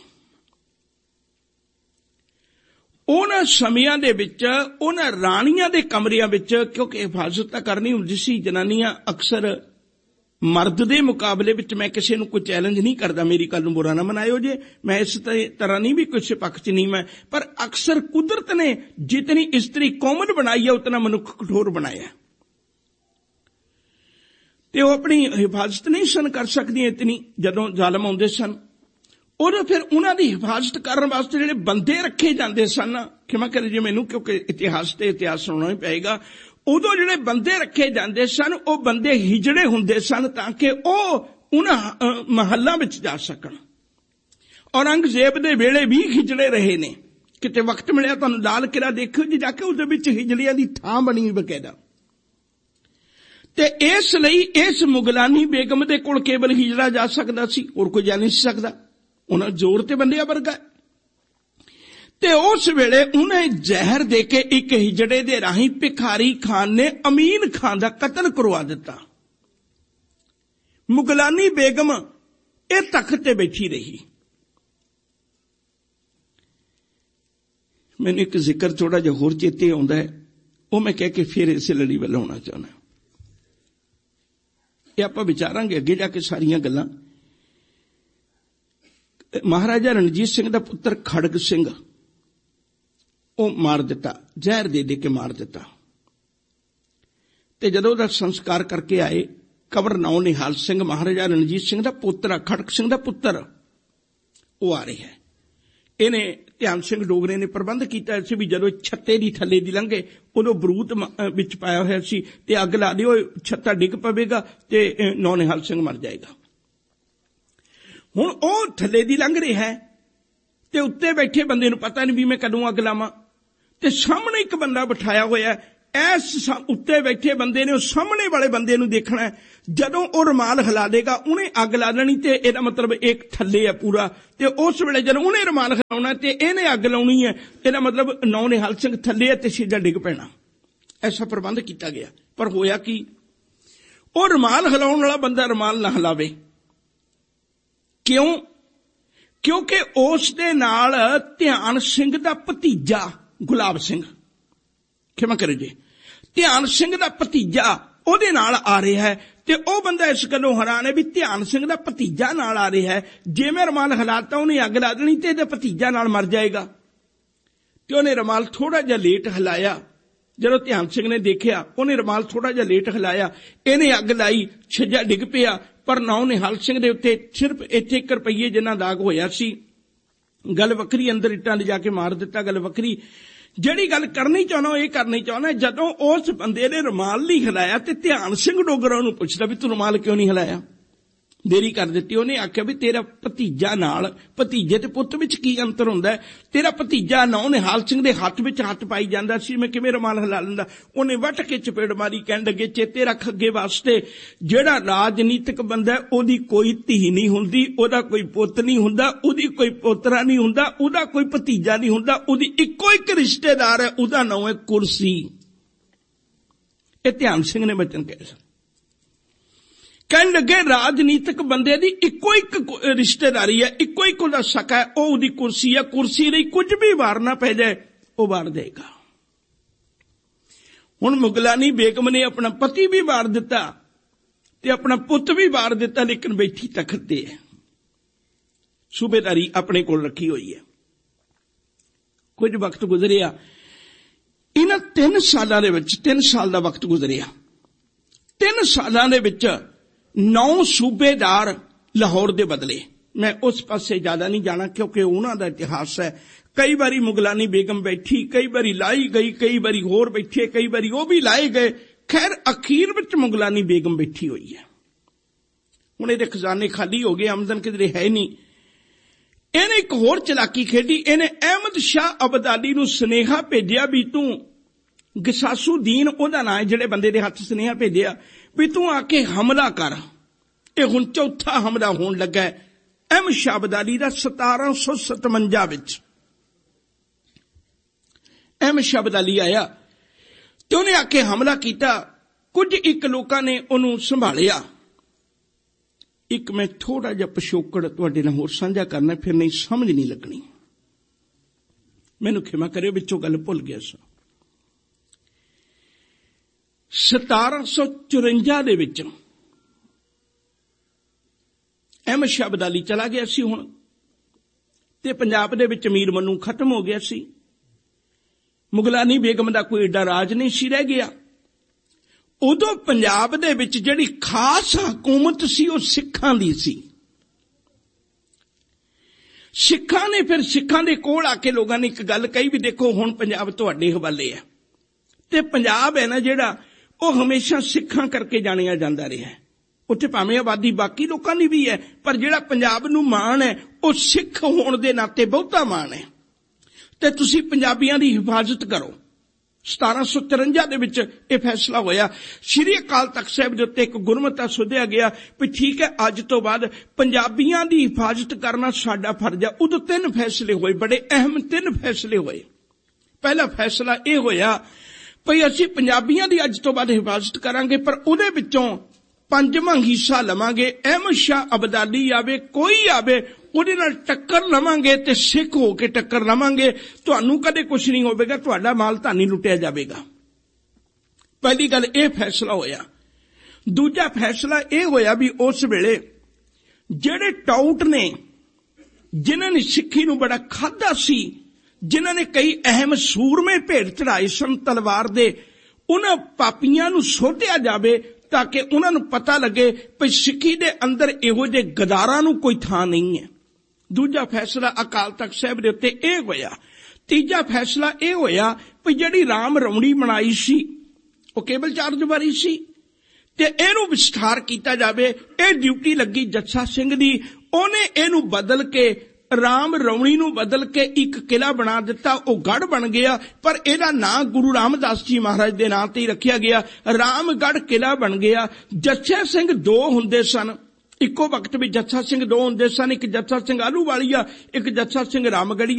S1: ਉਹਨਾਂ ਸਮਿਆਂ ਦੇ ਵਿੱਚ ਉਹਨਾਂ ਰਾਣੀਆਂ ਦੇ ਕਮਰਿਆਂ ਵਿੱਚ, ਕਿਉਂਕਿ ਹਿਫਾਜ਼ਤ ਤਾਂ ਕਰਨੀ ਹੁੰਦੀ ਸੀ, ਜਨਾਨੀਆਂ ਅਕਸਰ ਮਰਦ ਦੇ ਮੁਕਾਬਲੇ ਵਿੱਚ, ਮੈਂ ਕਿਸੇ ਨੂੰ ਕੋਈ ਚੈਲੰਜ ਨਹੀਂ ਕਰਦਾ, ਮੇਰੀ ਗੱਲ ਨੂੰ ਬੁਰਾ ਨਾ ਮਨਾਇਓ ਜੇ, ਮੈਂ ਇਸ ਤਰ੍ਹਾਂ ਨਹੀਂ ਵੀ ਕਿਸੇ ਪੱਖ 'ਚ ਨਹੀਂ ਮੈਂ, ਪਰ ਅਕਸਰ ਕੁਦਰਤ ਨੇ ਜਿਤਨੀ ਇਸਤਰੀ ਕੋਮਲ ਬਣਾਈ ਹੈ ਉਤਨਾ ਮਨੁੱਖ ਕਠੋਰ ਬਣਾਇਆ, ਤੇ ਉਹ ਆਪਣੀ ਹਿਫਾਜ਼ਤ ਨਹੀਂ ਸਨ ਕਰ ਸਕਦੀਆਂ ਇਤਨੀ। ਜਦੋਂ ਜ਼ਾਲਮ ਆਉਂਦੇ ਸਨ, ਉਦੋਂ ਫਿਰ ਉਹਨਾਂ ਦੀ ਹਿਫਾਜ਼ਤ ਕਰਨ ਵਾਸਤੇ ਜਿਹੜੇ ਬੰਦੇ ਰੱਖੇ ਜਾਂਦੇ ਸਨ, ਖਿਮਾ ਕਰੇ ਜੀ ਮੈਨੂੰ, ਕਿਉਂਕਿ ਇਤਿਹਾਸ ਤੇ ਇਤਿਹਾਸ ਸੁਣਨਾ ਹੀ ਪਏਗਾ, ਉਦੋਂ ਜਿਹੜੇ ਬੰਦੇ ਰੱਖੇ ਜਾਂਦੇ ਸਨ ਉਹ ਬੰਦੇ ਹਿਜੜੇ ਹੁੰਦੇ ਸਨ, ਤਾਂ ਕਿ ਉਹ ਉਹਨਾਂ ਮਹੱਲਾਂ ਵਿੱਚ ਜਾ ਸਕਣ। ਔਰੰਗਜ਼ੇਬ ਦੇ ਵੇਲੇ ਵੀ ਹਿਜੜੇ ਰਹੇ ਨੇ। ਕਿਤੇ ਵਕਤ ਮਿਲਿਆ ਤੁਹਾਨੂੰ ਲਾਲ ਕਿਲ੍ਹਾ ਦੇਖਿਓ ਜੀ ਜਾ ਕੇ, ਉਹਦੇ ਵਿੱਚ ਹਿਜੜਿਆਂ ਦੀ ਥਾਂ ਬਣੀ ਬਕਾਇਦਾ। ਤੇ ਇਸ ਲਈ ਇਸ ਮੁਗਲਾਨੀ ਬੇਗਮ ਦੇ ਕੋਲ ਕੇਵਲ ਹਿਜੜਾ ਜਾ ਸਕਦਾ ਸੀ, ਹੋਰ ਕੋਈ ਜਾ ਨਹੀਂ ਸਕਦਾ। ਉਹਨਾਂ ਜ਼ੋਰ ਤੇ ਬੰਦਿਆ ਵਰਗਾ। ਤੇ ਉਸ ਵੇਲੇ ਉਹਨੇ ਜ਼ਹਿਰ ਦੇ ਕੇ ਇੱਕ ਹਿਜੜੇ ਦੇ ਰਾਹੀਂ ਭਿਖਾਰੀ ਖਾਨ ਨੇ ਅਮੀਨ ਖਾਨ ਦਾ ਕਤਲ ਕਰਵਾ ਦਿੱਤਾ। ਮੁਗਲਾਨੀ ਬੇਗਮ ਇਹ ਤਖਤ ਤੇ ਬੈਠੀ ਰਹੀ। ਮੈਨੂੰ ਇੱਕ ਜ਼ਿਕਰ ਥੋੜਾ ਜਿਹਾ ਹੋਰ ਚੇਤੇ ਆਉਂਦਾ ਹੈ, ਉਹ ਮੈਂ ਕਹਿ ਕੇ ਫਿਰ ਇਸੇ ਲੜੀ ਵੱਲ ਆਉਣਾ ਚਾਹੁੰਦਾ। ਇਹ ਆਪਾਂ ਵਿਚਾਰਾਂਗੇ ਅੱਗੇ ਜਾ ਕੇ ਸਾਰੀਆਂ ਗੱਲਾਂ। ਮਹਾਰਾਜਾ ਰਣਜੀਤ ਸਿੰਘ ਦਾ ਪੁੱਤਰ ਖੜਗ ਸਿੰਘ, ਉਹ ਮਾਰ ਦਿੱਤਾ, ਜ਼ਹਿਰ ਦੇ ਦੇ ਕੇ ਮਾਰ ਦਿੱਤਾ। ਤੇ ਜਦੋਂ ਉਹਦਾ ਸੰਸਕਾਰ ਕਰਕੇ ਆਏ ਕਬਰ ਨੌ ਨਿਹਾਲ ਸਿੰਘ ਮਹਾਰਾਜਾ ਰਣਜੀਤ ਸਿੰਘ ਦਾ ਪੁੱਤਰ, ਖੜਕ ਸਿੰਘ ਦਾ ਪੁੱਤਰ, ਉਹ ਆ ਰਿਹਾ ਹੈ। ਇਹਨੇ ਧਿਆਨ ਸਿੰਘ ਡੋਗਰੇ ਨੇ ਪ੍ਰਬੰਧ ਕੀਤਾ ਸੀ ਵੀ ਜਦੋਂ ਛੱਤੇ ਦੀ ਥੱਲੇ ਦੀ ਲੰਘੇ ਉਦੋਂ ਬਰੂਤ ਵਿੱਚ ਪਾਇਆ ਹੋਇਆ ਸੀ ਤੇ ਅੱਗ ਲਾ ਦਿਓ, ਛੱਤਾ ਡਿੱਗ ਪਵੇਗਾ ਤੇ ਨੌ ਨਿਹਾਲ ਸਿੰਘ ਮਰ ਜਾਏਗਾ। ਹੁਣ ਉਹ ਥੱਲੇ ਦੀ ਲੰਘ ਰਿਹਾ ਹੈ ਤੇ ਉੱਤੇ ਬੈਠੇ ਬੰਦੇ ਨੂੰ ਪਤਾ ਨਹੀਂ ਵੀ ਮੈਂ ਕਦੋਂ ਅੱਗ ਲਾਵਾਂ, ਤੇ ਸਾਹਮਣੇ ਇੱਕ ਬੰਦਾ ਬਿਠਾਇਆ ਹੋਇਆ, ਐਸ ਉੱਤੇ ਬੈਠੇ ਬੰਦੇ ਨੇ ਉਹ ਸਾਹਮਣੇ ਵਾਲੇ ਬੰਦੇ ਨੂੰ ਦੇਖਣਾ, ਜਦੋਂ ਉਹ ਰੁਮਾਲ ਹਿਲਾ ਦੇਗਾ ਉਹਨੇ ਅੱਗ ਲਾ ਲੈਣੀ, ਤੇ ਇਹਦਾ ਮਤਲਬ ਇੱਕ ਥੱਲੇ ਹੈ ਪੂਰਾ, ਤੇ ਉਸ ਵੇਲੇ ਜਦੋਂ ਉਹਨੇ ਰੁਮਾਲ ਹਿਲਾਉਣਾ ਤੇ ਇਹਨੇ ਅੱਗ ਲਾਉਣੀ ਹੈ, ਇਹਦਾ ਮਤਲਬ ਨੌ ਨਿਹਾਲ ਸਿੰਘ ਥੱਲੇ ਹੈ ਤੇ ਸਿੱਧਾ ਡਿੱਗ ਪੈਣਾ। ਐਸਾ ਪ੍ਰਬੰਧ ਕੀਤਾ ਗਿਆ। ਪਰ ਹੋਇਆ ਕੀ, ਉਹ ਰੁਮਾਲ ਹਿਲਾਉਣ ਵਾਲਾ ਬੰਦਾ ਰੁਮਾਲ ਨਾ ਹਿਲਾਵੇ। ਕਿਉਂ? ਕਿਉਂਕਿ ਉਸ ਦੇ ਨਾਲ ਧਿਆਨ ਸਿੰਘ ਦਾ ਭਤੀਜਾ ਗੁਲਾਬ ਸਿੰਘ, ਖਿਮਾ ਕਰੇ ਜੀ, ਧਿਆਨ ਸਿੰਘ ਦਾ ਭਤੀਜਾ ਉਹਦੇ ਨਾਲ ਆ ਰਿਹਾ ਹੈ, ਤੇ ਉਹ ਬੰਦਾ ਇਸ ਗੱਲੋਂ ਹੈਰਾਨ ਹੈ ਵੀ ਧਿਆਨ ਸਿੰਘ ਦਾ ਭਤੀਜਾ ਨਾਲ ਆ ਰਿਹਾ ਹੈ, ਜੇ ਮੈਂ ਰੁਮਾਲ ਹਿਲਾਤਾ ਉਹਨੇ ਅੱਗ ਲਾ ਦੇਣੀ ਤੇ ਇਹਦਾ ਭਤੀਜਾ ਨਾਲ ਮਰ ਜਾਏਗਾ। ਤੇ ਉਹਨੇ ਰੁਮਾਲ ਥੋੜਾ ਜਿਹਾ ਲੇਟ ਹਿਲਾਇਆ। ਜਦੋਂ ਧਿਆਨ ਸਿੰਘ ਨੇ ਦੇਖਿਆ ਉਹਨੇ ਰੁਮਾਲ ਥੋੜਾ ਜਿਹਾ ਲੇਟ ਹਿਲਾਇਆ, ਇਹਨੇ ਅੱਗ ਲਾਈ, ਛੱਜਾ ਡਿੱਗ ਪਿਆ। ਪਰ ਨੌ ਨਿਹਾਲ ਸਿੰਘ ਦੇ ਉੱਤੇ ਸਿਰਫ ਇੱਥੇ ਇੱਕ ਰੁਪਈਏ ਜਿੰਨਾ ਦਾਗ ਹੋਇਆ ਸੀ। ਗੱਲ ਵੱਖਰੀ, ਅੰਦਰ ਇੱਟਾਂ ਲਿਜਾ ਕੇ ਮਾਰ ਦਿੱਤਾ, ਗੱਲ ਵੱਖਰੀ। ਜਿਹੜੀ ਗੱਲ ਕਰਨੀ ਚਾਹੁੰਦਾ ਉਹ ਇਹ ਕਰਨੀ ਚਾਹੁੰਦਾ, ਜਦੋਂ ਉਸ ਬੰਦੇ ਨੇ ਰੁਮਾਲ ਨਹੀਂ ਹਿਲਾਇਆ ਤੇ ਧਿਆਨ ਸਿੰਘ ਡੋਗਰਾ ਉਹਨੂੰ ਪੁੱਛਦਾ ਵੀ ਤੂੰ ਰੁਮਾਲ ਕਿਉਂ ਨਹੀਂ ਹਿਲਾਇਆ, ਦੇਰੀ ਕਰ ਦਿੱਤੀ। ਉਹਨੇ ਆਖਿਆ ਵੀ ਤੇਰਾ ਭਤੀਜਾ ਨਾਲ, ਭਤੀਜੇ ਤੇ ਪੁੱਤ ਵਿੱਚ ਕੀ ਅੰਤਰ ਹੁੰਦਾ, ਤੇਰਾ ਭਤੀਜਾ ਨੌ ਨਿਹਾਲ ਸਿੰਘ ਦੇ ਹੱਥ ਵਿੱਚ ਹੱਥ ਪਾਈ ਜਾਂਦਾ ਸੀ, ਮੈਂ ਕਿਵੇਂ ਰੁਮਾਲ ਹਿਲਾ ਲੈਂਦਾ। ਉਹਨੇ ਵੱਟ ਕੇ ਚਪੇੜ ਮਾਰੀ, ਕਹਿਣ ਲੱਗੇ ਚੇਤੇ ਰੱਖ ਅੱਗੇ ਵਾਸਤੇ, ਜਿਹੜਾ ਰਾਜਨੀਤਿਕ ਬੰਦਾ ਉਹਦੀ ਕੋਈ ਧੀ ਨਹੀਂ ਹੁੰਦੀ, ਉਹਦਾ ਕੋਈ ਪੁੱਤ ਨਹੀਂ ਹੁੰਦਾ, ਉਹਦੀ ਕੋਈ ਪੋਤਰਾ ਨਹੀਂ ਹੁੰਦਾ, ਉਹਦਾ ਕੋਈ ਭਤੀਜਾ ਨਹੀਂ ਹੁੰਦਾ, ਉਹਦੀ ਇੱਕੋ ਇੱਕ ਰਿਸ਼ਤੇਦਾਰ ਹੈ, ਉਹਦਾ ਨਾਂ ਹੈ ਕੁਰਸੀ। ਇਹ ਧਿਆਨ ਸਿੰਘ ਨੇ ਬਚਨ ਕਹੇ ਸਨ। ਕਹਿਣ ਲੱਗੇ ਰਾਜਨੀਤਿਕ ਬੰਦੇ ਦੀ ਇੱਕੋ ਇੱਕ ਰਿਸ਼ਤੇਦਾਰੀ ਹੈ, ਇੱਕੋ ਇੱਕ ਉਹਦਾ ਸਕਾ ਹੈ, ਉਹ ਉਹਦੀ ਕੁਰਸੀ ਹੈ। ਕੁਰਸੀ ਲਈ ਕੁਝ ਵੀ ਵਾਰਨਾ ਪੈ ਜਾਏ ਉਹ ਵਾਰ ਦੇਗਾ। ਹੁਣ ਮੁਗਲਾਨੀ ਬੇਗਮ ਨੇ ਆਪਣਾ ਪਤੀ ਵੀ ਵਾਰ ਦਿੱਤਾ ਤੇ ਆਪਣਾ ਪੁੱਤ ਵੀ ਵਾਰ ਦਿੱਤਾ, ਲੇਕਿਨ ਬੈਠੀ ਤਖਤ ਤੇ ਹੈ, ਸੂਬੇਦਾਰੀ ਆਪਣੇ ਕੋਲ ਰੱਖੀ ਹੋਈ ਹੈ। ਕੁਝ ਵਕਤ ਗੁਜ਼ਰਿਆ, ਇਹਨਾਂ ਤਿੰਨ ਸਾਲਾਂ ਦੇ ਵਿੱਚ, ਤਿੰਨ ਸਾਲ ਦਾ ਵਕਤ ਗੁਜ਼ਰਿਆ। ਤਿੰਨ ਸਾਲਾਂ ਦੇ ਵਿੱਚ ਨੌ ਸੂਬੇਦਾਰ ਲਾਹੌਰ ਦੇ ਬਦਲੇ। ਮੈਂ ਉਸ ਪਾਸੇ ਜ਼ਿਆਦਾ ਨਹੀਂ ਜਾਣਾ ਕਿਉਂਕਿ ਉਹਨਾਂ ਦਾ ਇਤਿਹਾਸ ਹੈ। ਕਈ ਵਾਰੀ ਮੁਗਲਾਨੀ ਬੇਗਮ ਬੈਠੀ, ਕਈ ਵਾਰੀ ਲਾਈ ਗਈ, ਕਈ ਵਾਰੀ ਹੋਰ ਬੈਠੇ, ਕਈ ਵਾਰੀ ਉਹ ਵੀ ਲਾਏ ਗਏ। ਖੈਰ ਅਖੀਰ ਵਿੱਚ ਮੁਗਲਾਨੀ ਬੇਗਮ ਬੈਠੀ ਹੋਈ ਹੈ। ਹੁਣ ਇਹਦੇ ਖਜ਼ਾਨੇ ਖਾਲੀ ਹੋ ਗਏ, ਆਮਦਨ ਕਿਧਰੇ ਹੈ ਨਹੀਂ। ਇਹਨੇ ਇੱਕ ਹੋਰ ਚਲਾਕੀ ਖੇਡੀ। ਇਹਨੇ ਅਹਿਮਦ ਸ਼ਾਹ ਅਬਦਾਲੀ ਨੂੰ ਸੁਨੇਹਾ ਭੇਜਿਆ ਵੀ ਤੂੰ, ਗਸਾਸੂਦੀਨ ਉਹਦਾ ਨਾਂ ਹੈ ਜਿਹੜੇ ਬੰਦੇ ਦੇ ਹੱਥ ਸੁਨੇਹਾ ਭੇਜਿਆ, ਵੀ ਤੂੰ ਆ ਕੇ ਹਮਲਾ ਕਰ। ਇਹ ਹੁਣ ਚੌਥਾ ਹਮਲਾ ਹੋਣ ਲੱਗਾ ਅਹਿਮਦ ਸ਼ਾਹ ਅਬਦਾਲੀ ਦਾ ਸਤਾਰਾਂ ਸੌ ਸਤਵੰਜਾ ਵਿੱਚ। ਅਹਿਮਦ ਸ਼ਾਹ ਅਬਦਾਲੀ ਆਇਆ ਤੇ ਉਹਨੇ ਆ ਕੇ ਹਮਲਾ ਕੀਤਾ। ਕੁਝ ਇੱਕ ਲੋਕਾਂ ਨੇ ਉਹਨੂੰ ਸੰਭਾਲਿਆ। ਇੱਕ ਮੈਂ ਥੋੜਾ ਜਿਹਾ ਪਿਛੋਕੜ ਤੁਹਾਡੇ ਨਾਲ ਹੋਰ ਸਾਂਝਾ ਕਰਨਾ, ਫਿਰ ਨਹੀਂ ਸਮਝ ਨਹੀਂ ਲੱਗਣੀ, ਮੈਨੂੰ ਖਿਮਾ ਕਰਿਓ, ਵਿੱਚੋਂ ਗੱਲ ਭੁੱਲ ਗਿਆ ਸਾਂ। ਸਤਾਰਾਂ ਸੌ ਚੁਰੰਜਾ ਦੇ ਵਿੱਚ ਅਹਿਮਦ ਸ਼ਾਹ ਅਬਦਾਲੀ ਚਲਾ ਗਿਆ ਸੀ ਹੁਣ, ਤੇ ਪੰਜਾਬ ਦੇ ਵਿੱਚ ਅਮੀਰ ਮਨੂੰ ਖਤਮ ਹੋ ਗਿਆ ਸੀ। ਮੁਗਲਾਨੀ ਬੇਗਮ ਦਾ ਕੋਈ ਏਡਾ ਰਾਜ ਨਹੀਂ ਸੀ ਰਹਿ ਗਿਆ। ਉਦੋਂ ਪੰਜਾਬ ਦੇ ਵਿੱਚ ਜਿਹੜੀ ਖਾਸ ਹਕੂਮਤ ਸੀ ਉਹ ਸਿੱਖਾਂ ਦੀ ਸੀ। ਸਿੱਖਾਂ ਨੇ ਫਿਰ ਸਿੱਖਾਂ ਦੇ ਕੋਲ ਆ ਕੇ ਲੋਕਾਂ ਨੇ ਇੱਕ ਗੱਲ ਕਹੀ ਵੀ ਦੇਖੋ ਹੁਣ ਪੰਜਾਬ ਤੁਹਾਡੇ ਹਵਾਲੇ ਹੈ। ਤੇ ਪੰਜਾਬ ਹੈ ਨਾ ਜਿਹੜਾ, ਉਹ ਹਮੇਸ਼ਾ ਸਿੱਖਾਂ ਕਰਕੇ ਜਾਣਿਆ ਜਾਂਦਾ ਰਿਹਾ। ਉੱਥੇ ਭਾਵੇਂ ਆਬਾਦੀ ਬਾਕੀ ਲੋਕਾਂ ਦੀ ਵੀ ਹੈ, ਪਰ ਜਿਹੜਾ ਪੰਜਾਬ ਨੂੰ ਮਾਣ ਹੈ ਉਹ ਸਿੱਖ ਹੋਣ ਦੇ ਨਾਤੇ ਬਹੁਤਾ ਮਾਣ ਹੈ। ਤੇ ਤੁਸੀਂ ਪੰਜਾਬੀਆਂ ਦੀ ਹਿਫਾਜ਼ਤ ਕਰੋ। ਸਤਾਰਾਂ ਸੌ ਚੁਰੰਜਾ ਦੇ ਵਿੱਚ ਇਹ ਫੈਸਲਾ ਹੋਇਆ। ਸ਼੍ਰੀ ਅਕਾਲ ਤਖਤ ਸਾਹਿਬ ਦੇ ਉੱਤੇ ਇੱਕ ਗੁਰਮਤਾ ਸੁਧਿਆ ਗਿਆ ਵੀ ਠੀਕ ਹੈ, ਅੱਜ ਤੋਂ ਬਾਅਦ ਪੰਜਾਬੀਆਂ ਦੀ ਹਿਫਾਜ਼ਤ ਕਰਨਾ ਸਾਡਾ ਫਰਜ਼ ਹੈ। ਉਦੋਂ ਤਿੰਨ ਫੈਸਲੇ ਹੋਏ, ਬੜੇ ਅਹਿਮ ਤਿੰਨ ਫੈਸਲੇ ਹੋਏ। ਪਹਿਲਾ ਫੈਸਲਾ ਇਹ ਹੋਇਆ ਭਈ ਅਸੀਂ ਪੰਜਾਬੀਆਂ ਦੀ ਅੱਜ ਤੋਂ ਬਾਅਦ ਹਿਫਾਜ਼ਤ ਕਰਾਂਗੇ, ਪਰ ਉਹਦੇ ਵਿੱਚੋਂ ਪੰਜਵਾਂ ਹਿੱਸਾ ਲਵਾਂਗੇ। ਅਹਿਮਦ ਸ਼ਾਹ ਅਬਦਾਲੀ ਆਵੇ, ਕੋਈ ਆਵੇ, ਉਹਦੇ ਨਾਲ ਟੱਕਰ ਲਵਾਂਗੇ ਤੇ ਸਿੱਖ ਹੋ ਕੇ ਟੱਕਰ ਲਵਾਂਗੇ। ਤੁਹਾਨੂੰ ਕਦੇ ਕੁਝ ਨਹੀਂ ਹੋਵੇਗਾ, ਤੁਹਾਡਾ ਮਾਲ ਤਾਂ ਨਹੀਂ ਲੁੱਟਿਆ ਜਾਵੇਗਾ। ਪਹਿਲੀ ਗੱਲ ਇਹ ਫੈਸਲਾ ਹੋਇਆ। ਦੂਜਾ ਫੈਸਲਾ ਇਹ ਹੋਇਆ ਵੀ ਉਸ ਵੇਲੇ ਜਿਹੜੇ ਟਾਊਟ ਨੇ, ਜਿਨ੍ਹਾਂ ਨੇ ਸਿੱਖੀ ਨੂੰ ਬੜਾ ਖਾਧਾ ਸੀ, ਜਿਨ੍ਹਾਂ ਨੇ ਕਈ ਅਹਿਮ ਸੂਰਮੇ ਭੇਟ ਚੜਾਏ ਸਨ ਤਲਵਾਰ ਦੇ, ਉਹਨਾਂ ਪਾਪੀਆਂ ਨੂੰ ਸੋਧਿਆ ਜਾਵੇ ਤਾਂ ਕਿ ਉਹਨਾਂ ਨੂੰ ਪਤਾ ਲੱਗੇ ਵੀ ਸਿੱਖੀ ਦੇ ਅੰਦਰ ਇਹੋ ਜਿਹੇ ਗਦਾਰਾਂ ਨੂੰ ਕੋਈ ਥਾਂ ਨਹੀਂ ਹੈ। ਦੂਜਾ ਫੈਸਲਾ ਅਕਾਲ ਤਖਤ ਸਾਹਿਬ ਦੇ ਉੱਤੇ ਇਹ ਹੋਇਆ। ਤੀਜਾ ਫੈਸਲਾ ਇਹ ਹੋਇਆ ਵੀ ਜਿਹੜੀ ਰਾਮ ਰਮਣੀ ਬਣਾਈ ਸੀ ਉਹ ਕੇਵਲ ਚਾਰਜ ਵਾਰੀ ਸੀ ਤੇ ਇਹਨੂੰ ਵਿਸਥਾਰ ਕੀਤਾ ਜਾਵੇ। ਇਹ ਡਿਊਟੀ ਲੱਗੀ ਜੱਸਾ ਸਿੰਘ ਦੀ। ਉਹਨੇ ਇਹਨੂੰ ਬਦਲ ਕੇ ਰਾਮ ਰਮਣੀ ਨੂੰ ਬਦਲ ਕੇ ਇੱਕ ਕਿਲਾ ਬਣਾ ਦਿੱਤਾ। ਉਹ ਗੜ੍ਹ ਬਣ ਗਿਆ, ਪਰ ਇਹਦਾ ਨਾਂ ਗੁਰੂ ਰਾਮਦਾਸ ਜੀ ਮਹਾਰਾਜ ਦੇ ਨਾਂ ਤੇ ਹੀ ਰੱਖਿਆ ਗਿਆ। ਰਾਮਗੜ੍ਹ ਕਿਲਾ ਬਣ ਗਿਆ। ਜੱਸਾ ਸਿੰਘ ਦੋ ਹੁੰਦੇ ਸਨ, ਇੱਕੋ ਵਕਤ ਵਿੱਚ ਜੱਸਾ ਸਿੰਘ ਦੋ ਹੁੰਦੇ ਸਨ। ਇੱਕ ਜੱਸਾ ਸਿੰਘ ਆਹਲੂਵਾਲੀਆ, ਇੱਕ ਜੱਸਾ ਸਿੰਘ ਰਾਮਗੜ੍ਹੀਆ।